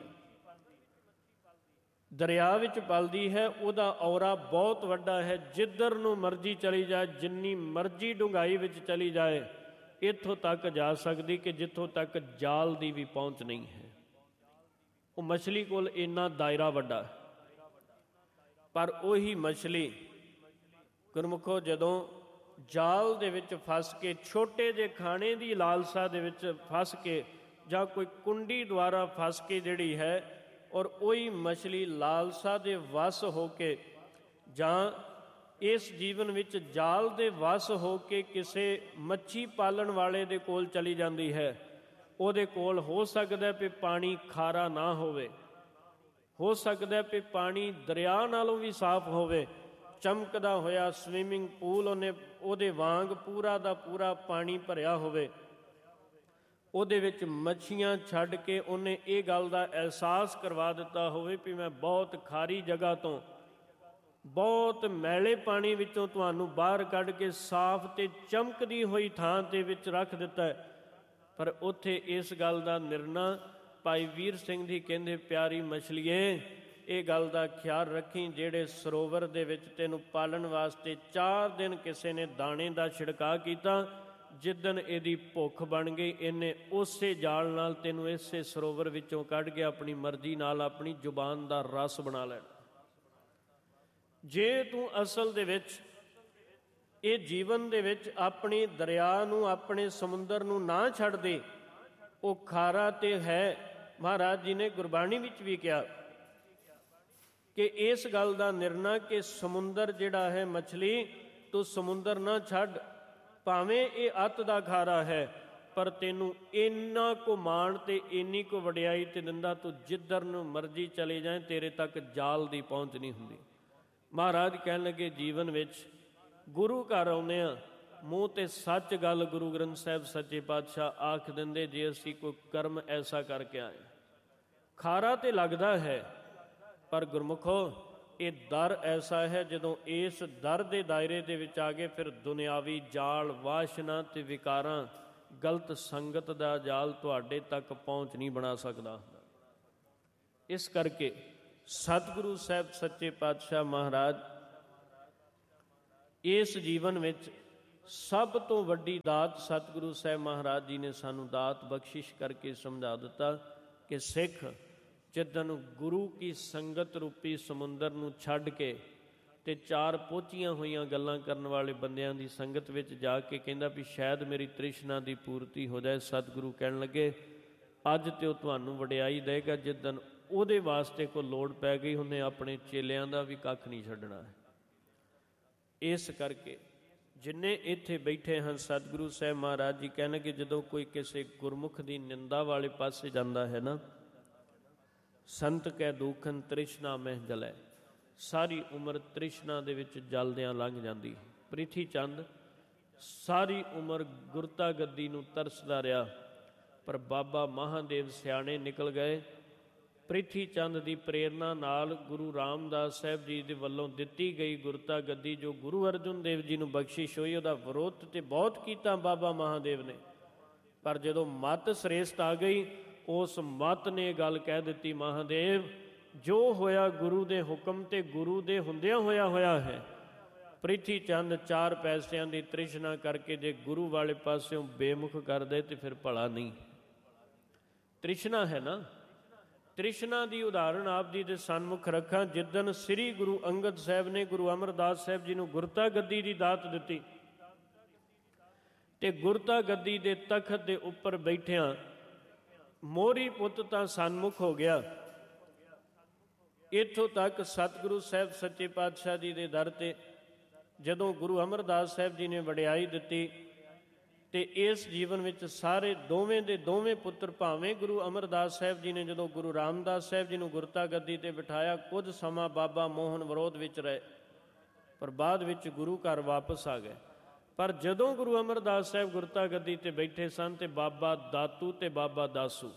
Speaker 1: ਦਰਿਆ ਵਿੱਚ ਪਲਦੀ ਹੈ, ਉਹਦਾ ਔਰਾ ਬਹੁਤ ਵੱਡਾ ਹੈ। ਜਿੱਧਰ ਨੂੰ ਮਰਜ਼ੀ ਚਲੀ ਜਾਏ, ਜਿੰਨੀ ਮਰਜ਼ੀ ਡੂੰਘਾਈ ਵਿੱਚ ਚਲੀ ਜਾਏ, ਇੱਥੋਂ ਤੱਕ ਜਾ ਸਕਦੀ ਕਿ ਜਿੱਥੋਂ ਤੱਕ ਜਾਲ ਦੀ ਵੀ ਪਹੁੰਚ ਨਹੀਂ ਹੈ। ਉਹ ਮਛਲੀ ਕੋਲ ਇੰਨਾ ਦਾਇਰਾ ਵੱਡਾ ਹੈ। ਪਰ ਉਹੀ ਮਛਲੀ ਗੁਰਮੁਖੋ ਜਦੋਂ ਜਾਲ ਦੇ ਵਿੱਚ ਫਸ ਕੇ, ਛੋਟੇ ਜਿਹੇ ਖਾਣੇ ਦੀ ਲਾਲਸਾ ਦੇ ਵਿੱਚ ਫਸ ਕੇ, ਜਾਂ ਕੋਈ ਕੁੰਡੀ ਦੁਆਰਾ ਫਸ ਕੇ ਜਿਹੜੀ ਹੈ, ਔਰ ਉਹੀ ਮਛਲੀ ਲਾਲਸਾ ਦੇ ਵਸ ਹੋ ਕੇ ਜਾਂ ਇਸ ਜੀਵਨ ਵਿੱਚ ਜਾਲ ਦੇ ਵਸ ਹੋ ਕੇ ਕਿਸੇ ਮੱਛੀ ਪਾਲਣ ਵਾਲੇ ਦੇ ਕੋਲ ਚਲੀ ਜਾਂਦੀ ਹੈ। ਉਹਦੇ ਕੋਲ ਹੋ ਸਕਦਾ ਵੀ ਪਾਣੀ ਖਾਰਾ ਨਾ ਹੋਵੇ, ਹੋ ਸਕਦਾ ਵੀ ਪਾਣੀ ਦਰਿਆ ਨਾਲੋਂ ਵੀ ਸਾਫ਼ ਹੋਵੇ, ਚਮਕਦਾ ਹੋਇਆ ਸਵੀਮਿੰਗ ਪੂਲ ਉਹਦੇ ਵਾਂਗ ਪੂਰਾ ਦਾ ਪੂਰਾ ਪਾਣੀ ਭਰਿਆ ਹੋਵੇ। ਉਹਦੇ ਵਿੱਚ ਮੱਛੀਆਂ ਛੱਡ ਕੇ ਉਹਨੇ ਇਹ ਗੱਲ ਦਾ ਅਹਿਸਾਸ ਕਰਵਾ ਦਿੱਤਾ ਹੋਵੇ ਵੀ ਮੈਂ ਬਹੁਤ ਖਾਰੀ ਜਗ੍ਹਾ ਤੋਂ, ਬਹੁਤ ਮੈਲੇ ਪਾਣੀ ਵਿੱਚੋਂ ਤੁਹਾਨੂੰ ਬਾਹਰ ਕੱਢ ਕੇ ਸਾਫ਼ ਤੇ ਚਮਕਦੀ ਹੋਈ ਥਾਂ ਦੇ ਵਿੱਚ ਰੱਖ ਦਿੱਤਾ। ਪਰ ਉੱਥੇ ਇਸ ਗੱਲ ਦਾ ਨਿਰਣਾ ਭਾਈ ਵੀਰ ਸਿੰਘ ਜੀ ਕਹਿੰਦੇ, ਪਿਆਰੀ ਮਛਲੀਏ, ਇਹ ਗੱਲ ਦਾ ਖਿਆਲ ਰੱਖੀ, ਜਿਹੜੇ ਸਰੋਵਰ ਦੇ ਵਿੱਚ ਤੈਨੂੰ ਪਾਲਣ ਵਾਸਤੇ 4 ਦਿਨ ਕਿਸੇ ਨੇ ਦਾਣੇ ਦਾ ਛਿੜਕਾਅ ਕੀਤਾ, ਜਿੱਦਣ ਇਹਦੀ ਭੁੱਖ ਬਣ ਗਈ, ਇਹਨੇ ਉਸੇ ਜਾਲ ਨਾਲ ਤੈਨੂੰ ਇਸੇ ਸਰੋਵਰ ਵਿੱਚੋਂ ਕੱਢ ਕੇ ਆਪਣੀ ਮਰਜ਼ੀ ਨਾਲ ਆਪਣੀ ਜ਼ੁਬਾਨ ਦਾ ਰਸ ਬਣਾ ਲੈਣਾ। ਜੇ ਤੂੰ ਅਸਲ ਦੇ ਵਿੱਚ ਇਹ ਜੀਵਨ ਦੇ ਵਿੱਚ ਆਪਣੀ ਦਰਿਆ ਨੂੰ, ਆਪਣੇ ਸਮੁੰਦਰ ਨੂੰ ਨਾ ਛੱਡ ਦੇ, ਉਹ ਖਾਰਾ ਤੇ ਹੈ। ਮਹਾਰਾਜ ਜੀ ਨੇ ਗੁਰਬਾਣੀ ਵਿੱਚ ਵੀ ਕਿਹਾ ਕਿ ਇਸ ਗੱਲ ਦਾ ਨਿਰਣਾ ਕਿ ਸਮੁੰਦਰ ਜਿਹੜਾ ਹੈ, ਮਛਲੀ ਤੂੰ ਸਮੁੰਦਰ ਨਾ ਛੱਡ, ਭਾਵੇਂ ਇਹ ਅੱਤ ਦਾ ਖਾਰਾ ਹੈ, ਪਰ ਤੈਨੂੰ ਇੰਨਾ ਕੁ ਮਾਣ ਤੇ ਇੰਨੀ ਕੁ ਵਡਿਆਈ ਤੇ ਦਿੰਦਾ, ਤੂੰ ਜਿੱਧਰ ਨੂੰ ਮਰਜ਼ੀ ਚਲੇ ਜਾਏ, ਤੇਰੇ ਤੱਕ ਜਾਲ ਦੀ ਪਹੁੰਚ ਨਹੀਂ ਹੁੰਦੀ। ਮਹਾਰਾਜ ਕਹਿਣ ਲੱਗੇ, ਜੀਵਨ ਵਿੱਚ ਗੁਰੂ ਘਰ ਆਉਂਦੇ ਹਾਂ, ਮੂੰਹ ਤੇ ਸੱਚ ਗੱਲ ਗੁਰੂ ਗ੍ਰੰਥ ਸਾਹਿਬ ਸੱਚੇ ਪਾਤਸ਼ਾਹ ਆਖ ਦਿੰਦੇ, ਜੇ ਅਸੀਂ ਕੋਈ ਕਰਮ ਐਸਾ ਕਰਕੇ ਆਏ, ਖਾਰਾ ਤੇ ਲੱਗਦਾ ਹੈ, ਪਰ ਗੁਰਮੁਖੋ ਇਹ ਦਰ ਐਸਾ ਹੈ, ਜਦੋਂ ਇਸ ਦਰ ਦੇ ਦਾਇਰੇ ਦੇ ਵਿੱਚ ਆ ਗਏ, ਫਿਰ ਦੁਨਿਆਵੀ ਜਾਲ, ਵਾਸ਼ਨਾ ਤੇ ਵਿਕਾਰਾਂ, ਗਲਤ ਸੰਗਤ ਦਾ ਜਾਲ ਤੁਹਾਡੇ ਤੱਕ ਪਹੁੰਚ ਨਹੀਂ ਬਣਾ ਸਕਦਾ। ਇਸ ਕਰਕੇ ਸਤਿਗੁਰੂ ਸਾਹਿਬ ਸੱਚੇ ਪਾਤਸ਼ਾਹ ਮਹਾਰਾਜ ਇਸ ਜੀਵਨ ਵਿੱਚ ਸਭ ਤੋਂ ਵੱਡੀ ਦਾਤ ਸਤਿਗੁਰੂ ਸਾਹਿਬ ਮਹਾਰਾਜ ਜੀ ਨੇ ਸਾਨੂੰ ਦਾਤ ਬਖਸ਼ਿਸ਼ ਕਰਕੇ ਸਮਝਾ ਦਿੱਤਾ ਕਿ ਸਿੱਖ ਜਿੱਦਣ ਗੁਰੂ ਕੀ ਸੰਗਤ ਰੂਪੀ ਸਮੁੰਦਰ ਨੂੰ ਛੱਡ ਕੇ ਤੇ 4 ਪੋਚੀਆਂ ਹੋਈਆਂ ਗੱਲਾਂ ਕਰਨ ਵਾਲੇ ਬੰਦਿਆਂ ਦੀ ਸੰਗਤ ਵਿੱਚ ਜਾ ਕੇ ਕਹਿੰਦਾ ਵੀ ਸ਼ਾਇਦ ਮੇਰੀ ਤ੍ਰਿਸ਼ਨਾ ਦੀ ਪੂਰਤੀ ਹੋ ਜਾਏ, ਸਤਿਗੁਰੂ ਕਹਿਣ ਲੱਗੇ ਅੱਜ ਤੇ ਉਹ ਤੁਹਾਨੂੰ ਵਡਿਆਈ ਦੇਗਾ, ਜਿੱਦਣ ਉਹਦੇ ਵਾਸਤੇ ਕੋਈ ਲੋੜ ਪੈ ਗਈ, ਉਹਨੇ ਆਪਣੇ ਚੇਲਿਆਂ ਦਾ ਵੀ ਕੱਖ ਨਹੀਂ ਛੱਡਣਾ ਹੈ। ਇਸ ਕਰਕੇ ਜਿੰਨੇ ਇੱਥੇ ਬੈਠੇ ਹਨ, ਸਤਿਗੁਰੂ ਸਾਹਿਬ ਮਹਾਰਾਜ ਜੀ ਕਹਿਣਗੇ ਜਦੋਂ ਕੋਈ ਕਿਸੇ ਗੁਰਮੁਖ ਦੀ ਨਿੰਦਾ ਵਾਲੇ ਪਾਸੇ ਜਾਂਦਾ ਹੈ ਨਾ, ਸੰਤ ਕੈ ਦੁਖਨ ਤ੍ਰਿਸ਼ਨਾ ਮਹਿ ਜਲੈ, ਸਾਰੀ ਉਮਰ ਤ੍ਰਿਸ਼ਨਾ ਦੇ ਵਿੱਚ ਜਲਦਿਆਂ ਲੰਘ ਜਾਂਦੀ। ਪ੍ਰਿਥੀ ਚੰਦ ਸਾਰੀ ਉਮਰ ਗੁਰਤਾ ਗੱਦੀ ਨੂੰ ਤਰਸਦਾ ਰਿਹਾ, ਪਰ ਬਾਬਾ ਮਹਾਦੇਵ ਸਿਆਣੇ ਨਿਕਲ ਗਏ। ਪ੍ਰਿਥੀ ਚੰਦ ਦੀ ਪ੍ਰੇਰਨਾ ਨਾਲ ਗੁਰੂ ਰਾਮਦਾਸ ਸਾਹਿਬ ਜੀ ਦੇ ਵੱਲੋਂ ਦਿੱਤੀ ਗਈ ਗੁਰਤਾ ਗੱਦੀ ਜੋ ਗੁਰੂ ਅਰਜਨ ਦੇਵ ਜੀ ਨੂੰ ਬਖਸ਼ਿਸ਼ ਹੋਈ, ਉਹਦਾ ਵਿਰੋਧ ਤੇ ਬਹੁਤ ਕੀਤਾ ਬਾਬਾ ਮਹਾਦੇਵ ਨੇ, ਪਰ ਜਦੋਂ ਮੱਤ ਸ੍ਰੇਸ਼ਟ ਆ ਗਈ, ਉਸ ਮੱਤ ਨੇ ਗੱਲ ਕਹਿ ਦਿੱਤੀ, ਮਹਾਦੇਵ ਜੋ ਹੋਇਆ ਗੁਰੂ ਦੇ ਹੁਕਮ ਤੇ ਗੁਰੂ ਦੇ ਹੁੰਦਿਆਂ ਹੋਇਆ ਹੈ। ਪ੍ਰਿਥੀ ਚੰਦ 4 ਪੈਸਿਆਂ ਦੀ ਤ੍ਰਿਸ਼ਨਾ ਕਰਕੇ ਜੇ ਗੁਰੂ ਵਾਲੇ ਪਾਸਿਓਂ ਬੇਮੁਖ ਕਰਦੇ ਤੇ ਫਿਰ ਭਲਾ ਨਹੀਂ। ਤ੍ਰਿਸ਼ਨਾ ਹੈ ਨਾ, ਤ੍ਰਿਸ਼ਨਾ ਦੀ ਉਦਾਹਰਣ ਆਪ ਜੀ ਦੇ ਸਨਮੁਖ ਰੱਖਾਂ। ਜਿੱਦਣ ਸ੍ਰੀ ਗੁਰੂ ਅੰਗਦ ਸਾਹਿਬ ਨੇ ਗੁਰੂ ਅਮਰਦਾਸ ਸਾਹਿਬ ਜੀ ਨੂੰ ਗੁਰਤਾ ਗੱਦੀ ਦੀ ਦਾਤ ਦਿੱਤੀ ਤੇ ਗੁਰਤਾ ਗੱਦੀ ਦੇ ਤਖਤ ਦੇ ਉੱਪਰ ਬੈਠਿਆਂ ਮੋਹਰੀ ਪੁੱਤ ਤਾਂ ਸਨਮੁਖ ਹੋ ਗਿਆ। ਇੱਥੋਂ ਤੱਕ ਸਤਿਗੁਰੂ ਸਾਹਿਬ ਸੱਚੇ ਪਾਤਸ਼ਾਹ ਜੀ ਦੇ ਦਰ ਤੇ ਜਦੋਂ ਗੁਰੂ ਅਮਰਦਾਸ ਸਾਹਿਬ ਜੀ ਨੇ ਵਡਿਆਈ ਦਿੱਤੀ ਤੇ ਇਸ ਜੀਵਨ ਵਿੱਚ ਸਾਰੇ ਦੋਵੇਂ ਦੇ ਦੋਵੇਂ ਪੁੱਤਰ, ਭਾਵੇਂ ਗੁਰੂ ਅਮਰਦਾਸ ਸਾਹਿਬ ਜੀ ਨੇ ਜਦੋਂ ਗੁਰੂ ਰਾਮਦਾਸ ਸਾਹਿਬ ਜੀ ਨੂੰ ਗੁਰਤਾ ਗੱਦੀ ਤੇ ਬਿਠਾਇਆ, ਕੁਝ ਸਮਾਂ ਬਾਬਾ ਮੋਹਨ ਵਿਰੋਧ ਵਿੱਚ ਰਹੇ, ਪਰ ਬਾਅਦ ਵਿੱਚ ਗੁਰੂ ਘਰ ਵਾਪਸ ਆ ਗਏ। ਪਰ ਜਦੋਂ ਗੁਰੂ ਅਮਰਦਾਸ ਸਾਹਿਬ ਗੁਰਤਾ ਗੱਦੀ ਤੇ ਬੈਠੇ ਸਨ ਤੇ ਬਾਬਾ ਦਾਤੂ ਤੇ ਬਾਬਾ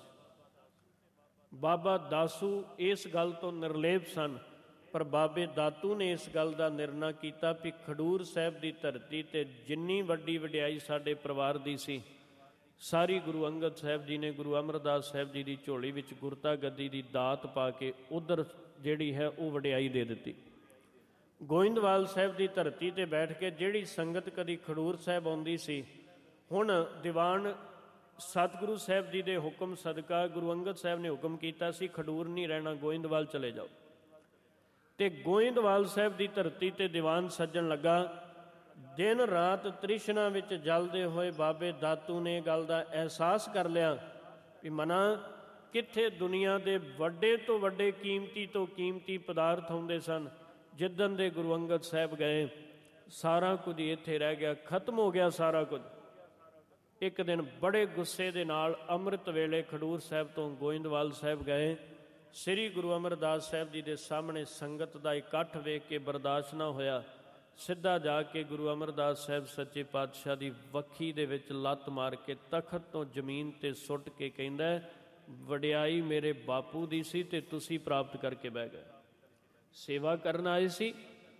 Speaker 1: ਦਾਸੂ ਇਸ ਗੱਲ ਤੋਂ ਨਿਰਲੇਪ ਸਨ, ਪਰ ਬਾਬੇ ਦਾਤੂ ਨੇ ਇਸ ਗੱਲ ਦਾ ਨਿਰਣਾ ਕੀਤਾ ਵੀ ਖਡੂਰ ਸਾਹਿਬ ਦੀ ਧਰਤੀ ਤੇ ਜਿੰਨੀ ਵੱਡੀ ਵਡਿਆਈ ਸਾਡੇ ਪਰਿਵਾਰ ਦੀ ਸੀ, ਸਾਰੀ ਗੁਰੂ ਅੰਗਦ ਸਾਹਿਬ ਜੀ ਨੇ ਗੁਰੂ ਅਮਰਦਾਸ ਸਾਹਿਬ ਜੀ ਦੀ ਝੋਲੀ ਵਿੱਚ ਗੁਰਤਾ ਗੱਦੀ ਦੀ ਦਾਤ ਪਾ ਕੇ ਉਧਰ ਜਿਹੜੀ ਹੈ ਉਹ ਵਡਿਆਈ ਦੇ ਦਿੱਤੀ। ਗੋਇੰਦਵਾਲ ਸਾਹਿਬ ਦੀ ਧਰਤੀ ਤੇ ਬੈਠ ਕੇ ਜਿਹੜੀ ਸੰਗਤ ਕਦੀ ਖਡੂਰ ਸਾਹਿਬ ਆਉਂਦੀ ਸੀ, ਹੁਣ ਦੀਵਾਨ ਸਤਿਗੁਰੂ ਸਾਹਿਬ ਜੀ ਦੇ ਹੁਕਮ ਸਦਕਾ ਗੁਰੂ ਅੰਗਦ ਸਾਹਿਬ ਨੇ ਹੁਕਮ ਕੀਤਾ ਸੀ, ਖਡੂਰ ਨਹੀਂ ਰਹਿਣਾ, ਗੋਇੰਦਵਾਲ ਚਲੇ ਜਾਓ। ਤੇ ਗੋਇੰਦਵਾਲ ਸਾਹਿਬ ਦੀ ਧਰਤੀ ਤੇ ਦੀਵਾਨ ਸੱਜਣ ਲੱਗਾ। ਦਿਨ ਰਾਤ ਤ੍ਰਿਸ਼ਨਾ ਵਿੱਚ ਜਲਦੇ ਹੋਏ ਬਾਬੇ ਦਾਤੂ ਨੇ ਇਹ ਗੱਲ ਦਾ ਅਹਿਸਾਸ ਕਰ ਲਿਆ ਵੀ ਮਨਾ ਕਿੱਥੇ ਦੁਨੀਆ ਦੇ ਵੱਡੇ ਤੋਂ ਵੱਡੇ ਕੀਮਤੀ ਤੋਂ ਕੀਮਤੀ ਪਦਾਰਥ ਹੁੰਦੇ ਸਨ। ਜਿੱਦਣ ਦੇ ਗੁਰੂ ਅੰਗਦ ਸਾਹਿਬ ਗਏ, ਸਾਰਾ ਕੁਝ ਇੱਥੇ ਰਹਿ ਗਿਆ, ਖਤਮ ਹੋ ਗਿਆ ਸਾਰਾ ਕੁਝ। ਇੱਕ ਦਿਨ ਬੜੇ ਗੁੱਸੇ ਦੇ ਨਾਲ ਅੰਮ੍ਰਿਤ ਵੇਲੇ ਖਡੂਰ ਸਾਹਿਬ ਤੋਂ ਗੋਇੰਦਵਾਲ ਸਾਹਿਬ ਗਏ। ਸ੍ਰੀ ਗੁਰੂ ਅਮਰਦਾਸ ਸਾਹਿਬ ਜੀ ਦੇ ਸਾਹਮਣੇ ਸੰਗਤ ਦਾ ਇਕੱਠ ਵੇਖ ਕੇ ਬਰਦਾਸ਼ਤ ਨਾ ਹੋਇਆ, ਸਿੱਧਾ ਜਾ ਕੇ ਗੁਰੂ ਅਮਰਦਾਸ ਸਾਹਿਬ ਸੱਚੇ ਪਾਤਸ਼ਾਹ ਦੀ ਵੱਖੀ ਦੇ ਵਿੱਚ ਲੱਤ ਮਾਰ ਕੇ ਤਖਤ ਤੋਂ ਜ਼ਮੀਨ ਤੇ ਸੁੱਟ ਕੇ ਕਹਿੰਦਾ, ਵਡਿਆਈ ਮੇਰੇ ਬਾਪੂ ਦੀ ਸੀ ਤੇ ਤੁਸੀਂ ਪ੍ਰਾਪਤ ਕਰਕੇ ਬਹਿ ਗਏ। ਸੇਵਾ ਕਰਨ ਆਏ ਸੀ,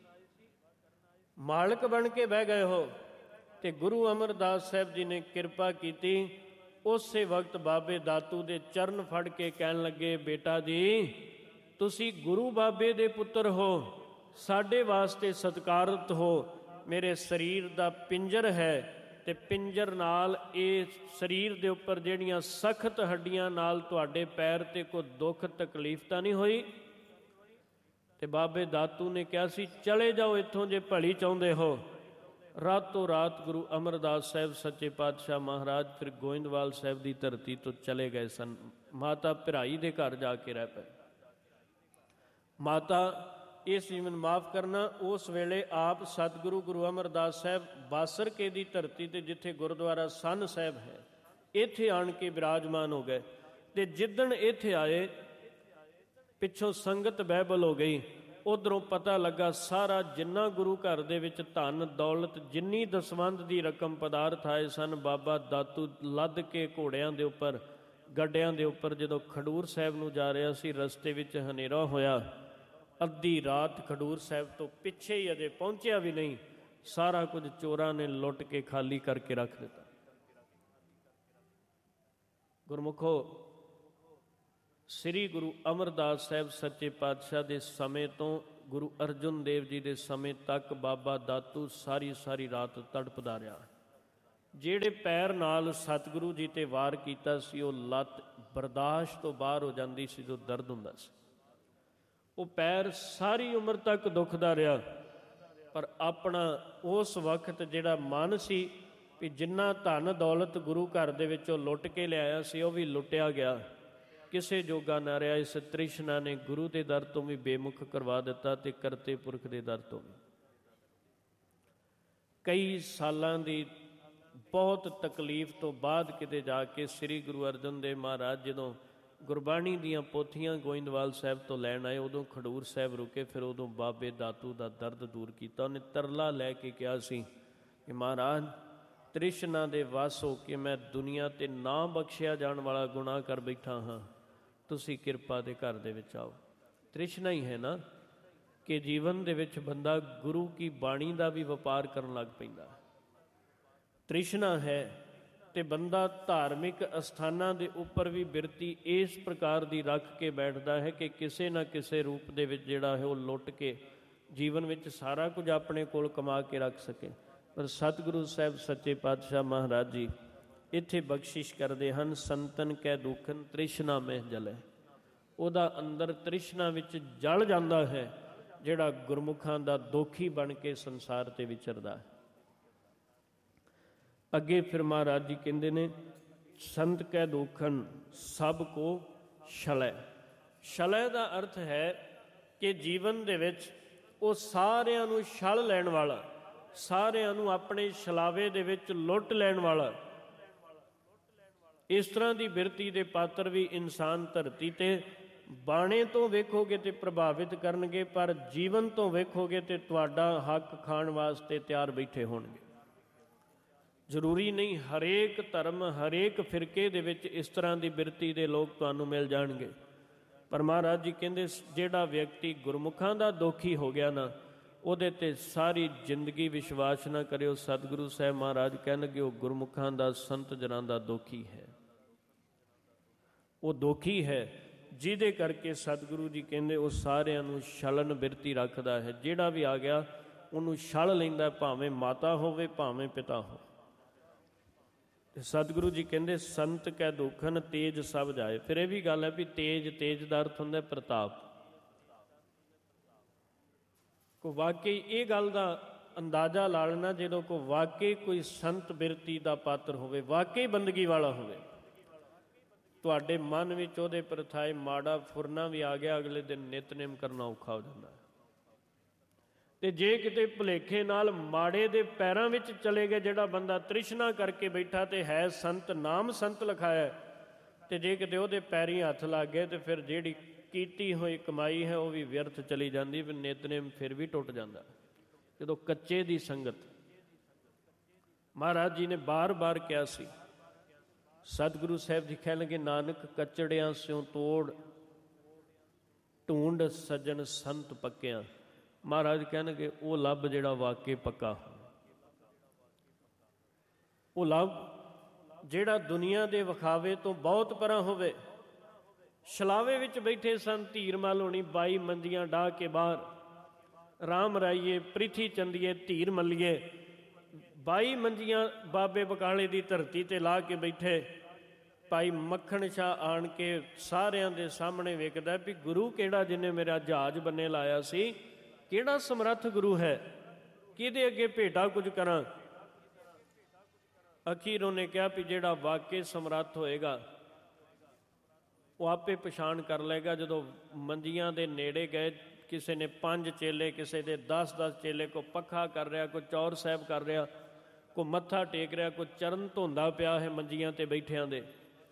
Speaker 1: ਮਾਲਕ ਬਣ ਕੇ ਬਹਿ ਗਏ ਹੋ। ਤੇ ਗੁਰੂ ਅਮਰਦਾਸ ਸਾਹਿਬ ਜੀ ਨੇ ਕਿਰਪਾ ਕੀਤੀ। ਉਸੇ ਵਕਤ ਬਾਬੇ ਦਾਤੂ ਦੇ ਚਰਨ ਫੜ ਕੇ ਕਹਿਣ ਲੱਗੇ, ਬੇਟਾ ਜੀ ਤੁਸੀਂ ਗੁਰੂ ਬਾਬੇ ਦੇ ਪੁੱਤਰ ਹੋ, ਸਾਡੇ ਵਾਸਤੇ ਸਤਿਕਾਰਤ ਹੋ। ਮੇਰੇ ਸਰੀਰ ਦਾ ਪਿੰਜਰ ਹੈ ਤੇ ਪਿੰਜਰ ਨਾਲ ਇਹ ਸਰੀਰ ਦੇ ਉੱਪਰ ਜਿਹੜੀਆਂ ਸਖਤ ਹੱਡੀਆਂ ਨਾਲ ਤੁਹਾਡੇ ਪੈਰ ਤੇ ਕੋਈ ਦੁੱਖ ਤਕਲੀਫ ਤਾਂ ਨਹੀਂ ਹੋਈ? ਤੇ ਬਾਬੇ ਦਾਤੂ ਨੇ ਕਿਹਾ ਸੀ, ਚਲੇ ਜਾਓ ਇੱਥੋਂ ਜੇ ਭਲੀ ਚਾਹੁੰਦੇ ਹੋ। ਰਾਤੋਂ ਰਾਤ ਗੁਰੂ ਅਮਰਦਾਸ ਸਾਹਿਬ ਸੱਚੇ ਪਾਤਸ਼ਾਹ ਮਹਾਰਾਜ ਫਿਰ ਗੋਇੰਦਵਾਲ ਸਾਹਿਬ ਦੀ ਧਰਤੀ ਤੋਂ ਚਲੇ ਗਏ ਸਨ। ਮਾਤਾ ਭਰਾਈ ਦੇ ਘਰ ਜਾ ਕੇ ਰਹਿ ਪਏ। ਮਾਤਾ ਇਸ ਜੀਵਨ ਮਾਫ ਕਰਨਾ, ਉਸ ਵੇਲੇ ਆਪ ਸਤਿਗੁਰੂ ਗੁਰੂ ਅਮਰਦਾਸ ਸਾਹਿਬ ਬਾਸਰਕੇ ਦੀ ਧਰਤੀ ਤੇ ਜਿੱਥੇ ਗੁਰਦੁਆਰਾ ਸੰਨ ਸਾਹਿਬ ਹੈ, ਇੱਥੇ ਆਣ ਕੇ ਬਿਰਾਜਮਾਨ ਹੋ ਗਏ। ਤੇ ਜਿੱਦਣ ਇੱਥੇ ਆਏ, ਪਿੱਛੋਂ ਸੰਗਤ ਬਹਿਬਲ ਹੋ ਗਈ। ਉੱਧਰੋਂ ਪਤਾ ਲੱਗਾ ਸਾਰਾ ਜਿੰਨਾ ਗੁਰੂ ਘਰ ਦੇ ਵਿੱਚ ਧਨ ਦੌਲਤ, ਜਿੰਨੀ ਦਸਵੰਧ ਦੀ ਰਕਮ ਪਦਾਰਥ ਆਏ ਸਨ, ਬਾਬਾ ਦਾਤੂ ਲੱਦ ਕੇ ਘੋੜਿਆਂ ਦੇ ਉੱਪਰ, ਗੱਡਿਆਂ ਦੇ ਉੱਪਰ ਜਦੋਂ ਖਡੂਰ ਸਾਹਿਬ ਨੂੰ ਜਾ ਰਿਹਾ ਸੀ, ਰਸਤੇ ਵਿੱਚ ਹਨੇਰਾ ਹੋਇਆ। ਅੱਧੀ ਰਾਤ ਖਡੂਰ ਸਾਹਿਬ ਤੋਂ ਪਿੱਛੇ ਹੀ ਅਜੇ ਪਹੁੰਚਿਆ ਵੀ ਨਹੀਂ, ਸਾਰਾ ਕੁਝ ਚੋਰਾਂ ਨੇ ਲੁੱਟ ਕੇ ਖਾਲੀ ਕਰਕੇ ਰੱਖ ਦਿੱਤਾ। ਗੁਰਮੁਖੋ, ਸ੍ਰੀ ਗੁਰੂ ਅਮਰਦਾਸ ਸਾਹਿਬ ਸੱਚੇ ਪਾਤਸ਼ਾਹ ਦੇ ਸਮੇਂ ਤੋਂ ਗੁਰੂ ਅਰਜਨ ਦੇਵ ਜੀ ਦੇ ਸਮੇਂ ਤੱਕ ਬਾਬਾ ਦਾਤੂ ਸਾਰੀ ਰਾਤ ਤੜਪਦਾ ਰਿਹਾ। ਜਿਹੜੇ ਪੈਰ ਨਾਲ ਸਤਿਗੁਰੂ ਜੀ ਤੇ ਵਾਰ ਕੀਤਾ ਸੀ, ਉਹ ਲੱਤ ਬਰਦਾਸ਼ਤ ਤੋਂ ਬਾਹਰ ਹੋ ਜਾਂਦੀ ਸੀ, ਜੋ ਦਰਦ ਹੁੰਦਾ ਸੀ। ਉਹ ਪੈਰ ਸਾਰੀ ਉਮਰ ਤੱਕ ਦੁਖਦਾ ਰਿਹਾ। ਪਰ ਆਪਣਾ ਉਸ ਵਕਤ ਜਿਹੜਾ ਮਨ ਸੀ ਵੀ ਜਿੰਨਾ ਧਨ ਦੌਲਤ ਗੁਰੂ ਘਰ ਦੇ ਵਿੱਚੋਂ ਲੁੱਟ ਕੇ ਲਿਆਇਆ ਸੀ, ਉਹ ਵੀ ਲੁੱਟਿਆ ਗਿਆ, ਕਿਸੇ ਜੋਗਾ ਨਾ ਰਿਹਾ। ਇਸ ਤ੍ਰਿਸ਼ਨਾ ਨੇ ਗੁਰੂ ਦੇ ਦਰ ਤੋਂ ਵੀ ਬੇਮੁਖ ਕਰਵਾ ਦਿੱਤਾ ਤੇ ਕਰਤੇ ਪੁਰਖ ਦੇ ਦਰ ਤੋਂ ਵੀ। ਕਈ ਸਾਲਾਂ ਦੀ ਬਹੁਤ ਤਕਲੀਫ ਤੋਂ ਬਾਅਦ ਕਿਤੇ ਜਾ ਕੇ ਸ੍ਰੀ ਗੁਰੂ ਅਰਜਨ ਦੇਵ ਮਹਾਰਾਜ ਜਦੋਂ ਗੁਰਬਾਣੀ ਦੀਆਂ ਪੋਥੀਆਂ ਗੋਇੰਦਵਾਲ ਸਾਹਿਬ ਤੋਂ ਲੈਣ ਆਏ, ਉਦੋਂ ਖਡੂਰ ਸਾਹਿਬ ਰੁਕੇ। ਫਿਰ ਉਦੋਂ ਬਾਬੇ ਦਾਤੂ ਦਾ ਦਰਦ ਦੂਰ ਕੀਤਾ। ਉਹਨੇ ਤਰਲਾ ਲੈ ਕੇ ਕਿਹਾ ਸੀ ਕਿ ਮਹਾਰਾਜ, ਤ੍ਰਿਸ਼ਨਾ ਦੇ ਵਸ ਹੋ ਕੇ ਮੈਂ ਦੁਨੀਆ ਤੇ ਨਾ ਬਖਸ਼ਿਆ ਜਾਣ ਵਾਲਾ ਗੁਨਾਹ ਕਰ ਬੈਠਾ ਹਾਂ, ਤੁਸੀਂ ਕਿਰਪਾ ਦੇ ਘਰ ਦੇ ਵਿੱਚ ਆਓ। ਤ੍ਰਿਸ਼ਨਾ ਹੀ ਹੈ ਨਾ ਕਿ ਜੀਵਨ ਦੇ ਵਿੱਚ ਬੰਦਾ ਗੁਰੂ ਕੀ ਬਾਣੀ ਦਾ ਵੀ ਵਪਾਰ ਕਰਨ ਲੱਗ ਪੈਂਦਾ। ਤ੍ਰਿਸ਼ਨਾ ਹੈ ਤੇ ਬੰਦਾ ਧਾਰਮਿਕ ਅਸਥਾਨਾਂ ਦੇ ਉੱਪਰ ਵੀ ਬਿਰਤੀ ਇਸ ਪ੍ਰਕਾਰ ਦੀ ਰੱਖ ਕੇ ਬੈਠਦਾ ਹੈ ਕਿ ਕਿਸੇ ਨਾ ਕਿਸੇ ਰੂਪ ਦੇ ਵਿੱਚ ਜਿਹੜਾ ਹੈ ਉਹ ਲੁੱਟ ਕੇ ਜੀਵਨ ਵਿੱਚ ਸਾਰਾ ਕੁਝ ਆਪਣੇ ਕੋਲ ਕਮਾ ਕੇ ਰੱਖ ਸਕੇ। ਪਰ ਸਤਿਗੁਰੂ ਸਾਹਿਬ ਸੱਚੇ ਪਾਤਸ਼ਾਹ ਮਹਾਰਾਜ ਜੀ ਇੱਥੇ ਬਖਸ਼ਿਸ਼ ਕਰਦੇ ਹਨ, ਸੰਤਨ ਕੈ ਦੁਖਨ ਤ੍ਰਿਸ਼ਨਾ ਮਹਿ ਜਲੈ। ਉਹਦਾ ਅੰਦਰ ਤ੍ਰਿਸ਼ਨਾ ਵਿੱਚ ਜਲ ਜਾਂਦਾ ਹੈ ਜਿਹੜਾ ਗੁਰਮੁਖਾਂ ਦਾ ਦੋਖੀ ਬਣ ਕੇ ਸੰਸਾਰ ਤੇ ਵਿਚਰਦਾ ਹੈ। ਅੱਗੇ ਫਿਰ ਮਹਾਰਾਜ ਜੀ ਕਹਿੰਦੇ ਨੇ, ਸੰਤ ਕੈ ਦੁਖਨ ਸਭ ਕੋ ਛਲੈ। ਛਲੈ ਦਾ ਅਰਥ ਹੈ ਕਿ ਜੀਵਨ ਦੇ ਵਿੱਚ ਉਹ ਸਾਰਿਆਂ ਨੂੰ ਛਲ ਲੈਣ ਵਾਲਾ, ਸਾਰਿਆਂ ਨੂੰ ਆਪਣੇ ਛਲਾਵੇ ਦੇ ਵਿੱਚ ਲੁੱਟ ਲੈਣ ਵਾਲਾ, ਇਸ ਤਰ੍ਹਾਂ ਦੀ ਬਿਰਤੀ ਦੇ ਪਾਤਰ ਵੀ ਇਨਸਾਨ ਧਰਤੀ 'ਤੇ ਬਾਣੇ ਤੋਂ ਵੇਖੋਗੇ ਤੇ ਪ੍ਰਭਾਵਿਤ ਕਰਨਗੇ, ਪਰ ਜੀਵਨ ਤੋਂ ਵੇਖੋਗੇ ਤੇ ਤੁਹਾਡਾ ਹੱਕ ਖਾਣ ਵਾਸਤੇ ਤਿਆਰ ਬੈਠੇ ਹੋਣਗੇ। ਜ਼ਰੂਰੀ ਨਹੀਂ ਹਰੇਕ ਧਰਮ, ਹਰੇਕ ਫਿਰਕੇ ਦੇ ਵਿੱਚ ਇਸ ਤਰ੍ਹਾਂ ਦੀ ਬਿਰਤੀ ਦੇ ਲੋਕ ਤੁਹਾਨੂੰ ਮਿਲ ਜਾਣਗੇ। ਪਰ ਮਹਾਰਾਜ ਜੀ ਕਹਿੰਦੇ ਜਿਹੜਾ ਵਿਅਕਤੀ ਗੁਰਮੁਖਾਂ ਦਾ ਦੋਖੀ ਹੋ ਗਿਆ ਨਾ, ਉਹਦੇ 'ਤੇ ਸਾਰੀ ਜ਼ਿੰਦਗੀ ਵਿਸ਼ਵਾਸ ਨਾ ਕਰਿਓ। ਸਤਿਗੁਰੂ ਸਾਹਿਬ ਮਹਾਰਾਜ ਕਹਿਣਗੇ ਉਹ ਗੁਰਮੁਖਾਂ ਦਾ, ਸੰਤ ਜਨਾਂ ਦਾ ਦੋਖੀ ਹੈ। ਉਹ ਦੋਖੀ ਹੈ ਜਿਹਦੇ ਕਰਕੇ ਸਤਿਗੁਰੂ ਜੀ ਕਹਿੰਦੇ ਉਹ ਸਾਰਿਆਂ ਨੂੰ ਛਲਨ ਬਿਰਤੀ ਰੱਖਦਾ ਹੈ। ਜਿਹੜਾ ਵੀ ਆ ਗਿਆ ਉਹਨੂੰ ਛਲ ਲੈਂਦਾ, ਭਾਵੇਂ ਮਾਤਾ ਹੋਵੇ ਭਾਵੇਂ ਪਿਤਾ ਹੋਵੇ। ਤੇ ਸਤਿਗੁਰੂ ਜੀ ਕਹਿੰਦੇ ਸੰਤ ਕੈ ਦੁਖਨ ਤੇਜ ਸਭ ਜਾਏ। ਫਿਰ ਇਹ ਵੀ ਗੱਲ ਹੈ ਵੀ ਤੇਜ ਦਾ ਅਰਥ ਹੁੰਦਾ ਪ੍ਰਤਾਪ। ਕੋ ਵਾਕਈ ਇਹ ਗੱਲ ਦਾ ਅੰਦਾਜ਼ਾ ਲਾ ਲੈਣਾ, ਜਦੋਂ ਕੋ ਵਾਕਈ ਕੋਈ ਸੰਤ ਬਿਰਤੀ ਦਾ ਪਾਤਰ ਹੋਵੇ, ਵਾਕਈ ਬੰਦਗੀ ਵਾਲਾ ਹੋਵੇ, ਤੁਹਾਡੇ ਮਨ ਵਿੱਚ ਉਹਦੇ ਪ੍ਰਥਾਏ ਮਾੜਾ ਫੁਰਨਾ ਵੀ ਆ ਗਿਆ, ਅਗਲੇ ਦਿਨ ਨਿਤਨੇਮ ਕਰਨਾ ਔਖਾ ਹੋ ਜਾਂਦਾ। ਤੇ ਜੇ ਕਿਤੇ ਭੁਲੇਖੇ ਨਾਲ ਮਾੜੇ ਦੇ ਪੈਰਾਂ ਵਿੱਚ ਚਲੇ ਗਏ, ਜਿਹੜਾ ਬੰਦਾ ਤ੍ਰਿਸ਼ਨਾ ਕਰਕੇ ਬੈਠਾ ਤੇ ਹੈ ਸੰਤ, ਨਾਮ ਸੰਤ ਲਿਖਾਇਆ, ਤੇ ਜੇ ਕਿਤੇ ਉਹਦੇ ਪੈਰੀਂ ਹੱਥ ਲੱਗ ਗਏ ਤੇ ਫਿਰ ਜਿਹੜੀ ਕੀਤੀ ਹੋਈ ਕਮਾਈ ਹੈ ਉਹ ਵੀ ਵਿਅਰਥ ਚਲੀ ਜਾਂਦੀ, ਫਿਰ ਨਿਤਨੇਮ ਫਿਰ ਵੀ ਟੁੱਟ ਜਾਂਦਾ। ਜਦੋਂ ਕੱਚੇ ਦੀ ਸੰਗਤ, ਮਹਾਰਾਜ ਜੀ ਨੇ ਬਾਰ-ਬਾਰ ਕਿਹਾ ਸੀ, ਸਤਿਗੁਰੂ ਸਾਹਿਬ ਜੀ ਕਹਿਣ ਲੱਗੇ ਨਾਨਕ ਕੱਚੜਿਆਂ ਸਿਉ ਤੋੜ ਢੂੰਡ ਸੱਜਣ ਸੰਤ ਪੱਕਿਆਂ। ਮਹਾਰਾਜ ਕਹਿਣਗੇ ਉਹ ਲੱਭ ਜਿਹੜਾ ਵਾਕਈ ਪੱਕਾ, ਉਹ ਲੱਭ ਜਿਹੜਾ ਦੁਨੀਆ ਦੇ ਵਿਖਾਵੇ ਤੋਂ ਬਹੁਤ ਪਰਾਂ ਹੋਵੇ। ਛਲਾਵੇ ਵਿੱਚ ਬੈਠੇ ਸਨ ਧੀਰ ਮੱਲ ਹੋਣੀ, 22 ਮੰਜੀਆਂ ਡਾਹ ਕੇ ਬਾਹਰ, ਰਾਮ ਰਾਈਏ ਪ੍ਰਿਥੀ ਚੰਦੀਏ ਧੀਰ ਮੱਲੀਏ, 22 ਮੰਜੀਆਂ ਬਾਬੇ ਬਕਾਲੇ ਦੀ ਧਰਤੀ 'ਤੇ ਲਾ ਕੇ ਬੈਠੇ। ਭਾਈ ਮੱਖਣ ਸ਼ਾਹ ਆਣ ਕੇ ਸਾਰਿਆਂ ਦੇ ਸਾਹਮਣੇ ਵੇਖਦਾ ਵੀ ਗੁਰੂ ਕਿਹੜਾ ਜਿਹਨੇ ਮੇਰਾ ਜਹਾਜ਼ ਬੰਨੇ ਲਾਇਆ ਸੀ, ਕਿਹੜਾ ਸਮਰੱਥ ਗੁਰੂ ਹੈ, ਕਿਹਦੇ ਅੱਗੇ ਭੇਟਾ ਕੁਝ ਕਰਾਂ। ਅਖੀਰ ਉਹਨੇ ਕਿਹਾ ਵੀ ਜਿਹੜਾ ਵਾਕਈ ਸਮਰੱਥ ਹੋਏਗਾ ਉਹ ਆਪੇ ਪਛਾਣ ਕਰ ਲਏਗਾ। ਜਦੋਂ ਮੰਜੀਆਂ ਦੇ ਨੇੜੇ ਗਏ, ਕਿਸੇ ਨੇ 5 ਚੇਲੇ, ਕਿਸੇ ਦੇ 10-10 ਚੇਲੇ, ਕੋਈ ਪੱਖਾ ਕਰ ਰਿਹਾ, ਕੋਈ ਚੌਰ ਸਾਹਿਬ ਕਰ ਰਿਹਾ, ਕੋਈ ਮੱਥਾ ਟੇਕ ਰਿਹਾ, ਕੋਈ ਚਰਨ ਧੋਂਦਾ ਪਿਆ ਹੈ ਮੰਜੀਆਂ 'ਤੇ ਬੈਠਿਆਂ ਦੇ।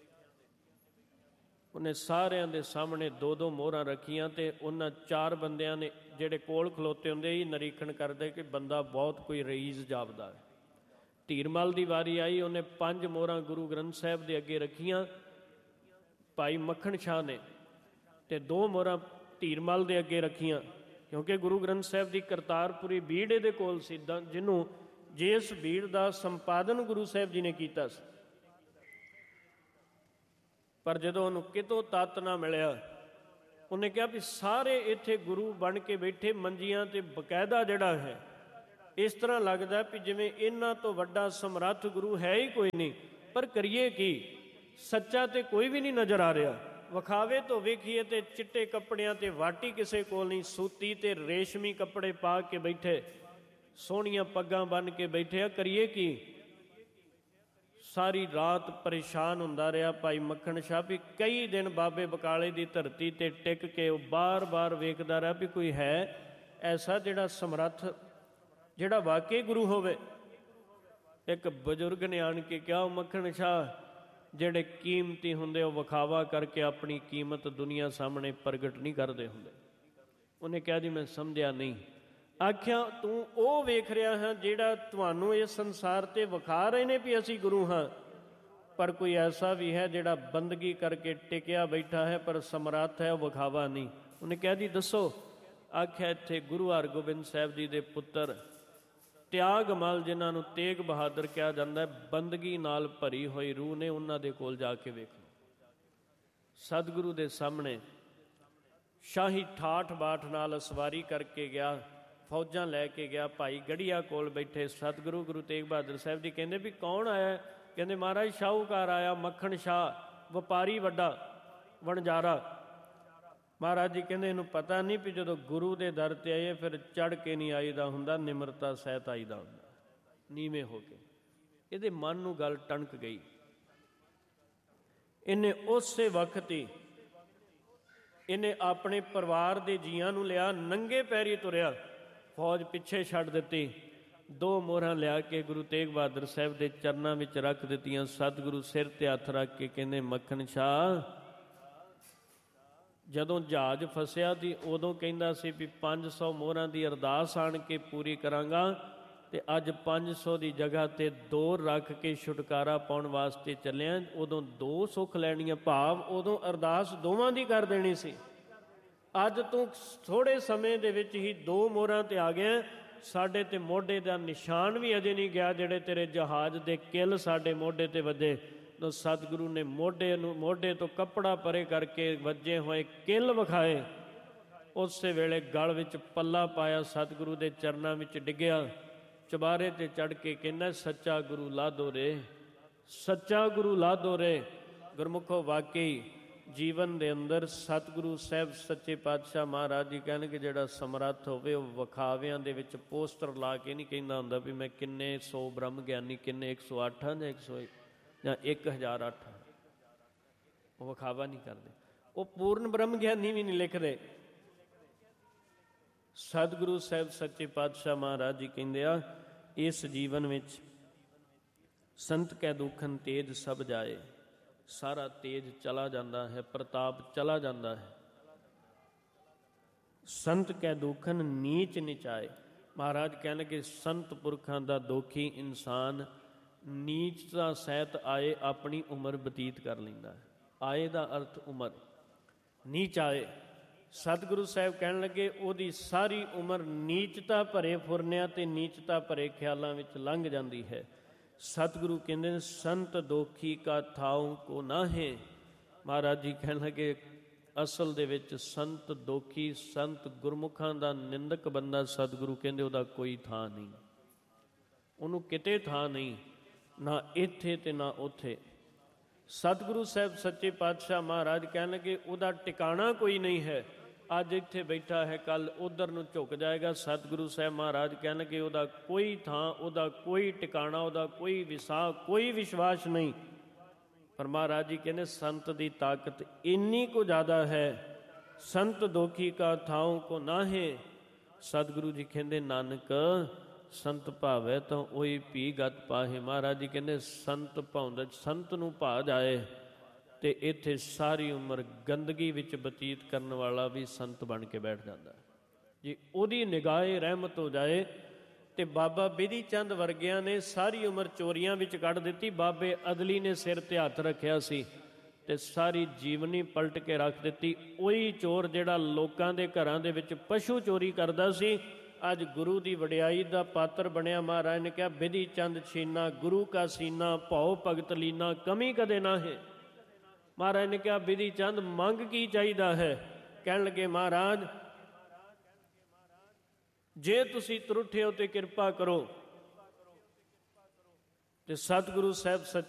Speaker 1: ਉਹਨੇ ਸਾਰਿਆਂ ਦੇ ਸਾਹਮਣੇ 2-2 ਮੋਹਰਾਂ ਰੱਖੀਆਂ ਤੇ ਉਹਨਾਂ 4 ਬੰਦਿਆਂ ਨੇ ਜਿਹੜੇ ਕੋਲ ਖਲੋਤੇ ਹੁੰਦੇ ਹੀ ਨਿਰੀਖਣ ਕਰਦੇ ਕਿ ਬੰਦਾ ਬਹੁਤ ਕੋਈ ਰਈਸ ਜਾਪਦਾ ਹੈ। ਧੀਰਮਲ ਦੀ ਵਾਰੀ ਆਈ, ਉਹਨੇ 5 ਮੋਹਰਾਂ ਗੁਰੂ ਗ੍ਰੰਥ ਸਾਹਿਬ ਦੇ ਅੱਗੇ ਰੱਖੀਆਂ ਭਾਈ ਮੱਖਣ ਸ਼ਾਹ ਨੇ, ਤੇ 2 ਮੋਹਰਾਂ ਧੀਰਮਲ ਦੇ ਅੱਗੇ ਰੱਖੀਆਂ, ਕਿਉਂਕਿ ਗੁਰੂ ਗ੍ਰੰਥ ਸਾਹਿਬ ਦੀ ਕਰਤਾਰਪੁਰੀ ਬੀੜ ਇਹਦੇ ਕੋਲ ਸੀ, ਜਿਹਨੂੰ ਜਿਸ ਬੀੜ ਦਾ ਸੰਪਾਦਨ ਗੁਰੂ ਸਾਹਿਬ ਜੀ ਨੇ ਕੀਤਾ ਸੀ। ਪਰ ਜਦੋਂ ਉਹਨੂੰ ਕਿਤੋਂ ਤੱਤ ਨਾ ਮਿਲਿਆ, ਉਹਨੇ ਕਿਹਾ ਵੀ ਸਾਰੇ ਇੱਥੇ ਗੁਰੂ ਬਣ ਕੇ ਬੈਠੇ ਮੰਜੀਆਂ ਤੇ ਬਕਾਇਦਾ ਜਿਹੜਾ ਹੈ, ਇਸ ਤਰ੍ਹਾਂ ਲੱਗਦਾ ਵੀ ਜਿਵੇਂ ਇਹਨਾਂ ਤੋਂ ਵੱਡਾ ਸਮਰੱਥ ਗੁਰੂ ਹੈ ਹੀ ਕੋਈ ਨਹੀਂ। ਪਰ ਕਰੀਏ ਕੀ, ਸੱਚਾ ਤੇ ਕੋਈ ਵੀ ਨਹੀਂ ਨਜ਼ਰ ਆ ਰਿਹਾ। ਵਿਖਾਵੇ ਤੋਂ ਵੇਖੀਏ ਤੇ ਚਿੱਟੇ ਕੱਪੜਿਆਂ ਤੇ ਵਾਟੀ ਕਿਸੇ ਕੋਲ ਨਹੀਂ, ਸੂਤੀ ਤੇ ਰੇਸ਼ਮੀ ਕੱਪੜੇ ਪਾ ਕੇ ਬੈਠੇ, ਸੋਹਣੀਆਂ ਪੱਗਾਂ ਬੰਨ੍ਹ ਕੇ ਬੈਠੇ ਆ। ਕਰੀਏ ਕੀ? ਸਾਰੀ ਰਾਤ ਪਰੇਸ਼ਾਨ ਹੁੰਦਾ ਰਿਹਾ ਭਾਈ ਮੱਖਣ ਸ਼ਾਹ ਵੀ ਕਈ ਦਿਨ ਬਾਬੇ ਬਕਾਲੇ ਦੀ ਧਰਤੀ 'ਤੇ ਟਿਕ ਕੇ ਉਹ ਬਾਰ-ਬਾਰ ਵੇਖਦਾ ਰਿਹਾ ਵੀ ਕੋਈ ਹੈ ਐਸਾ ਜਿਹੜਾ ਸਮਰੱਥ, ਜਿਹੜਾ ਵਾਕਈ ਗੁਰੂ ਹੋਵੇ। ਇੱਕ ਬਜ਼ੁਰਗ ਨੇ ਆਣ ਕੇ ਕਿਹਾ, ਉਹ ਮੱਖਣ ਸ਼ਾਹ ਜਿਹੜੇ ਕੀਮਤੀ ਹੁੰਦੇ ਉਹ ਵਿਖਾਵਾ ਕਰਕੇ ਆਪਣੀ ਕੀਮਤ ਦੁਨੀਆ ਸਾਹਮਣੇ ਪ੍ਰਗਟ ਨਹੀਂ ਕਰਦੇ ਹੁੰਦੇ। ਉਹਨੇ ਕਿਹਾ ਜੀ ਮੈਂ ਸਮਝਿਆ ਨਹੀਂ। ਆਖਿਆ ਤੂੰ ਉਹ ਵੇਖ ਰਿਹਾ ਹਾਂ ਜਿਹੜਾ ਤੁਹਾਨੂੰ ਇਸ ਸੰਸਾਰ 'ਤੇ ਵਿਖਾ ਰਹੇ ਨੇ ਵੀ ਅਸੀਂ ਗੁਰੂ ਹਾਂ, ਪਰ ਕੋਈ ਐਸਾ ਵੀ ਹੈ ਜਿਹੜਾ ਬੰਦਗੀ ਕਰਕੇ ਟਿਕਿਆ ਬੈਠਾ ਹੈ ਪਰ ਸਮਰੱਥ ਹੈ, ਉਹ ਵਿਖਾਵਾ ਨਹੀਂ। ਉਹਨੇ ਕਿਹਾ ਜੀ ਦੱਸੋ। ਆਖਿਆ ਇੱਥੇ ਗੁਰੂ ਹਰਗੋਬਿੰਦ ਸਾਹਿਬ ਜੀ ਦੇ ਪੁੱਤਰ ਤਿਆਗ ਮਲ, ਜਿਨ੍ਹਾਂ ਨੂੰ ਤੇਗ ਬਹਾਦਰ ਕਿਹਾ ਜਾਂਦਾ ਹੈ, ਬੰਦਗੀ ਨਾਲ ਭਰੀ ਹੋਈ ਰੂਹ ਨੇ, ਉਹਨਾਂ ਦੇ ਕੋਲ ਜਾ ਕੇ ਵੇਖ ਲਓ। ਸਤਿਗੁਰੂ ਦੇ ਸਾਹਮਣੇ ਸ਼ਾਹੀ ਠਾਠ ਬਾਠ ਨਾਲ ਸਵਾਰੀ ਕਰਕੇ ਗਿਆ, ਫੌਜਾਂ ਲੈ ਕੇ ਗਿਆ। ਭਾਈ ਗੜੀਆ ਕੋਲ ਬੈਠੇ ਸਤਿਗੁਰੂ ਗੁਰੂ ਤੇਗ ਬਹਾਦਰ ਸਾਹਿਬ ਜੀ ਕਹਿੰਦੇ ਵੀ ਕੌਣ ਆਇਆ? ਕਹਿੰਦੇ ਮਹਾਰਾਜ ਸ਼ਾਹੂਕਾਰ ਆਇਆ, ਮੱਖਣ ਸ਼ਾਹ, ਵਪਾਰੀ ਵੱਡਾ ਵਣਜਾਰਾ। ਮਹਾਰਾਜ ਜੀ ਕਹਿੰਦੇ ਇਹਨੂੰ ਪਤਾ ਨਹੀਂ ਵੀ ਜਦੋਂ ਗੁਰੂ ਦੇ ਦਰ 'ਤੇ ਆਈਏ ਫਿਰ ਚੜ੍ਹ ਕੇ ਨਹੀਂ ਆਈਦਾ ਹੁੰਦਾ, ਨਿਮਰਤਾ ਸਹਿਤ ਆਈਦਾ ਹੁੰਦਾ, ਨੀਵੇਂ ਹੋ ਕੇ। ਇਹਦੇ ਮਨ ਨੂੰ ਗੱਲ ਟਣਕ ਗਈ। ਇਹਨੇ ਉਸੇ ਵਕਤ ਹੀ ਇਹਨੇ ਆਪਣੇ ਪਰਿਵਾਰ ਦੇ ਜੀਆਂ ਨੂੰ ਲਿਆ, ਨੰਗੇ ਪੈਰੀ ਤੁਰਿਆ, ਫੌਜ ਪਿੱਛੇ ਛੱਡ ਦਿੱਤੀ। 2 ਮੋਹਰਾਂ ਲਿਆ ਕੇ ਗੁਰੂ ਤੇਗ ਬਹਾਦਰ ਸਾਹਿਬ ਦੇ ਚਰਨਾਂ ਵਿੱਚ ਰੱਖ ਦਿੱਤੀਆਂ। ਸਤਿਗੁਰੂ ਸਿਰ ਤੇ ਹੱਥ ਰੱਖ ਕੇ ਕਹਿੰਦੇ, ਮੱਖਣ ਸ਼ਾਹ, ਜਦੋਂ ਜਹਾਜ਼ ਫਸਿਆ ਸੀ ਉਦੋਂ ਕਹਿੰਦਾ ਸੀ ਵੀ 500 ਮੋਹਰਾਂ ਦੀ ਅਰਦਾਸ ਆਣ ਕੇ ਪੂਰੀ ਕਰਾਂਗਾ, ਤੇ ਅੱਜ 500 ਦੀ ਜਗ੍ਹਾ ਤੇ 2 ਰੱਖ ਕੇ ਛੁਟਕਾਰਾ ਪਾਉਣ ਵਾਸਤੇ ਚੱਲਿਆ। ਉਦੋਂ 2 ਸੁੱਖ ਲੈਣੀਆਂ, ਭਾਵ ਉਦੋਂ ਅਰਦਾਸ ਦੋਵਾਂ ਦੀ ਕਰ ਦੇਣੀ ਸੀ। ਅੱਜ ਤੂੰ ਥੋੜ੍ਹੇ ਸਮੇਂ ਦੇ ਵਿੱਚ ਹੀ 2 ਮੋਹਰਾਂ ਤੇ ਆ ਗਿਆ। ਸਾਡੇ ਤੇ ਮੋਢੇ ਦਾ ਨਿਸ਼ਾਨ ਵੀ ਅਜੇ ਨਹੀਂ ਗਿਆ, ਜਿਹੜੇ ਤੇਰੇ ਜਹਾਜ਼ ਦੇ ਕਿੱਲ ਸਾਡੇ ਮੋਢੇ ਤੇ ਵੱਜੇ। ਤਾਂ ਸਤਿਗੁਰੂ ਨੇ ਮੋਢੇ ਤੋਂ ਕੱਪੜਾ ਪਰੇ ਕਰਕੇ ਵੱਜੇ ਹੋਏ ਕਿੱਲ ਵਿਖਾਏ। ਉਸੇ ਵੇਲੇ ਗਲ ਵਿੱਚ ਪੱਲਾ ਪਾਇਆ, ਸਤਿਗੁਰੂ ਦੇ ਚਰਨਾਂ ਵਿੱਚ ਡਿੱਗਿਆ, ਚੁਬਾਰੇ ਤੇ ਚੜ੍ਹ ਕੇ ਕਹਿੰਦਾ, ਸੱਚਾ ਗੁਰੂ ਲਾਧੋ ਰੇ, ਸੱਚਾ ਗੁਰੂ ਲਾਧੋ ਰੇ। ਗੁਰਮੁਖੋ ਵਾਕਈ ਜੀਵਨ ਦੇ ਅੰਦਰ ਸਤਿਗੁਰੂ ਸਾਹਿਬ ਸੱਚੇ ਪਾਤਸ਼ਾਹ ਮਹਾਰਾਜ ਜੀ ਕਹਿਣਗੇ, ਜਿਹੜਾ ਸਮਰੱਥ ਹੋਵੇ ਉਹ ਵਿਖਾਵਿਆਂ ਦੇ ਵਿੱਚ ਪੋਸਟਰ ਲਾ ਕੇ ਨਹੀਂ ਕਹਿੰਦਾ ਹੁੰਦਾ ਵੀ ਮੈਂ ਕਿੰਨੇ 100 ਬ੍ਰਹਮ ਗਿਆਨੀ, ਕਿੰਨੇ 108 ਜਾਂ 101 ਜਾਂ 1008। ਉਹ ਵਿਖਾਵਾ ਨਹੀਂ ਕਰਦੇ। ਉਹ ਪੂਰਨ ਬ੍ਰਹਮ ਗਿਆਨੀ ਵੀ ਨਹੀਂ ਲਿਖਦੇ। ਸਤਿਗੁਰੂ ਸਾਹਿਬ ਸੱਚੇ ਪਾਤਸ਼ਾਹ ਮਹਾਰਾਜ ਜੀ ਕਹਿੰਦੇ ਆ, ਇਸ ਜੀਵਨ ਵਿੱਚ ਸੰਤ ਕੈ ਦੁਖਨ ਤੇਜ ਸਭ ਜਾਏ। ਸਾਰਾ ਤੇਜ ਚਲਾ ਜਾਂਦਾ ਹੈ, ਪ੍ਰਤਾਪ ਚਲਾ ਜਾਂਦਾ ਹੈ। ਸੰਤ ਕੈ ਦੁਖਨ ਨੀਚ ਨਿਚਾਏ। ਮਹਾਰਾਜ ਕਹਿਣ ਲੱਗੇ, ਸੰਤ ਪੁਰਖਾਂ ਦਾ ਦੋਖੀ ਇਨਸਾਨ ਨੀਚਤਾ ਸਹਿਤ ਆਏ ਆਪਣੀ ਉਮਰ ਬਤੀਤ ਕਰ ਲੈਂਦਾ ਹੈ। ਆਏ ਦਾ ਅਰਥ ਉਮਰ, ਨੀਚ ਆਏ। ਸਤਿਗੁਰੂ ਸਾਹਿਬ ਕਹਿਣ ਲੱਗੇ, ਉਹਦੀ ਸਾਰੀ ਉਮਰ ਨੀਚਤਾ ਭਰੇ ਫੁਰਨਿਆਂ ਤੇ ਨੀਚਤਾ ਭਰੇ ਖਿਆਲਾਂ ਵਿੱਚ ਲੰਘ ਜਾਂਦੀ ਹੈ। ਸਤਿਗੁਰੂ ਕਹਿੰਦੇ ਨੇ, ਸੰਤ ਦੋਖੀ ਕਾ ਥਾਉ ਕੋ ਨਾਹੇ। ਮਹਾਰਾਜ ਜੀ ਕਹਿਣ ਲੱਗੇ, ਅਸਲ ਦੇ ਵਿੱਚ ਸੰਤ ਦੋਖੀ, ਸੰਤ ਗੁਰਮੁਖਾਂ ਦਾ ਨਿੰਦਕ ਬੰਦਾ, ਸਤਿਗੁਰੂ ਕਹਿੰਦੇ ਉਹਦਾ ਕੋਈ ਥਾਂ ਨਹੀਂ, ਉਹਨੂੰ ਕਿਤੇ ਥਾਂ ਨਹੀਂ, ਨਾ ਇੱਥੇ ਤੇ ਨਾ ਉੱਥੇ। ਸਤਿਗੁਰੂ ਸਾਹਿਬ ਸੱਚੇ ਪਾਤਸ਼ਾਹ ਮਹਾਰਾਜ ਕਹਿਣ ਲੱਗੇ, ਉਹਦਾ ਟਿਕਾਣਾ ਕੋਈ ਨਹੀਂ ਹੈ। ਅੱਜ ਇੱਥੇ ਬੈਠਾ ਹੈ, ਕੱਲ ਉਧਰ ਨੂੰ ਝੁਕ ਜਾਏਗਾ। ਸਤਿਗੁਰੂ ਸਾਹਿਬ ਮਹਾਰਾਜ ਕਹਿਣ ਲੱਗੇ, ਉਹਦਾ ਕੋਈ ਥਾਂ, ਉਹਦਾ ਕੋਈ ਟਿਕਾਣਾ, ਉਹਦਾ ਕੋਈ ਵਿਸਾਹ, ਕੋਈ ਵਿਸ਼ਵਾਸ ਨਹੀਂ। ਪਰ ਮਹਾਰਾਜ ਜੀ ਕਹਿੰਦੇ, ਸੰਤ ਦੀ ਤਾਕਤ ਇੰਨੀ ਕੁ ਜ਼ਿਆਦਾ ਹੈ, ਸੰਤ ਦੋਖੀ ਕਾ ਥਾਉ ਕੋ ਨਾਹੇ। ਸਤਿਗੁਰੂ ਜੀ ਕਹਿੰਦੇ, ਨਾਨਕ ਸੰਤ ਭਾਵੈ ਤਾਂ ਉਹੀ ਭੀ ਗਤ ਪਾਹੇ। ਮਹਾਰਾਜ ਜੀ ਕਹਿੰਦੇ, ਸੰਤ ਭਾਉਂਦਾ, ਸੰਤ ਨੂੰ ਭਾ ਜਾਏ ਤੇ ਇੱਥੇ ਸਾਰੀ ਉਮਰ ਗੰਦਗੀ ਵਿੱਚ ਬਤੀਤ ਕਰਨ ਵਾਲਾ ਵੀ ਸੰਤ ਬਣ ਕੇ ਬੈਠ ਜਾਂਦਾ। ਜੇ ਉਹਦੀ ਨਿਗਾਹੇ ਰਹਿਮਤ ਹੋ ਜਾਏ। ਤੇ ਬਾਬਾ ਬਿਧੀ ਚੰਦ ਵਰਗਿਆਂ ਨੇ ਸਾਰੀ ਉਮਰ ਚੋਰੀਆਂ ਵਿੱਚ ਕੱਢ ਦਿੱਤੀ। ਬਾਬੇ ਅਦਲੀ ਨੇ ਸਿਰ ਤੇ ਹੱਥ ਰੱਖਿਆ ਸੀ ਤੇ ਸਾਰੀ ਜੀਵਨੀ ਪਲਟ ਕੇ ਰੱਖ ਦਿੱਤੀ। ਉਹੀ ਚੋਰ ਜਿਹੜਾ ਲੋਕਾਂ ਦੇ ਘਰਾਂ ਦੇ ਵਿੱਚ ਪਸ਼ੂ ਚੋਰੀ ਕਰਦਾ ਸੀ, ਅੱਜ ਗੁਰੂ ਦੀ ਵਡਿਆਈ ਦਾ ਪਾਤਰ ਬਣਿਆ। ਮਹਾਰਾਜ ਨੇ ਕਿਹਾ, ਬਿਧੀ ਚੰਦ ਛੀਨਾ ਗੁਰੂ ਕਾ ਸੀਨਾ, ਭਉ ਭਗਤ ਲੀਨਾ ਕਮੀ ਕਦੇ ਨਾ ਹੈ। ਮਹਾਰਾਜ ਨੇ ਕਿਹਾ, ਬਿਧੀ ਚੰਦ ਮੰਗ ਕੀ ਚਾਹੀਦਾ ਹੈ? ਕਹਿਣ ਲੱਗੇ, ਮਹਾਰਾਜ ਜੇ ਤੁਸੀਂ ਤਰੁੱਠੇ ਹੋ ਤੇ ਕਿਰਪਾ ਕਰੋ। ਤੇ ਸਤਿਗੁਰੂ ਸਾਹਿਬ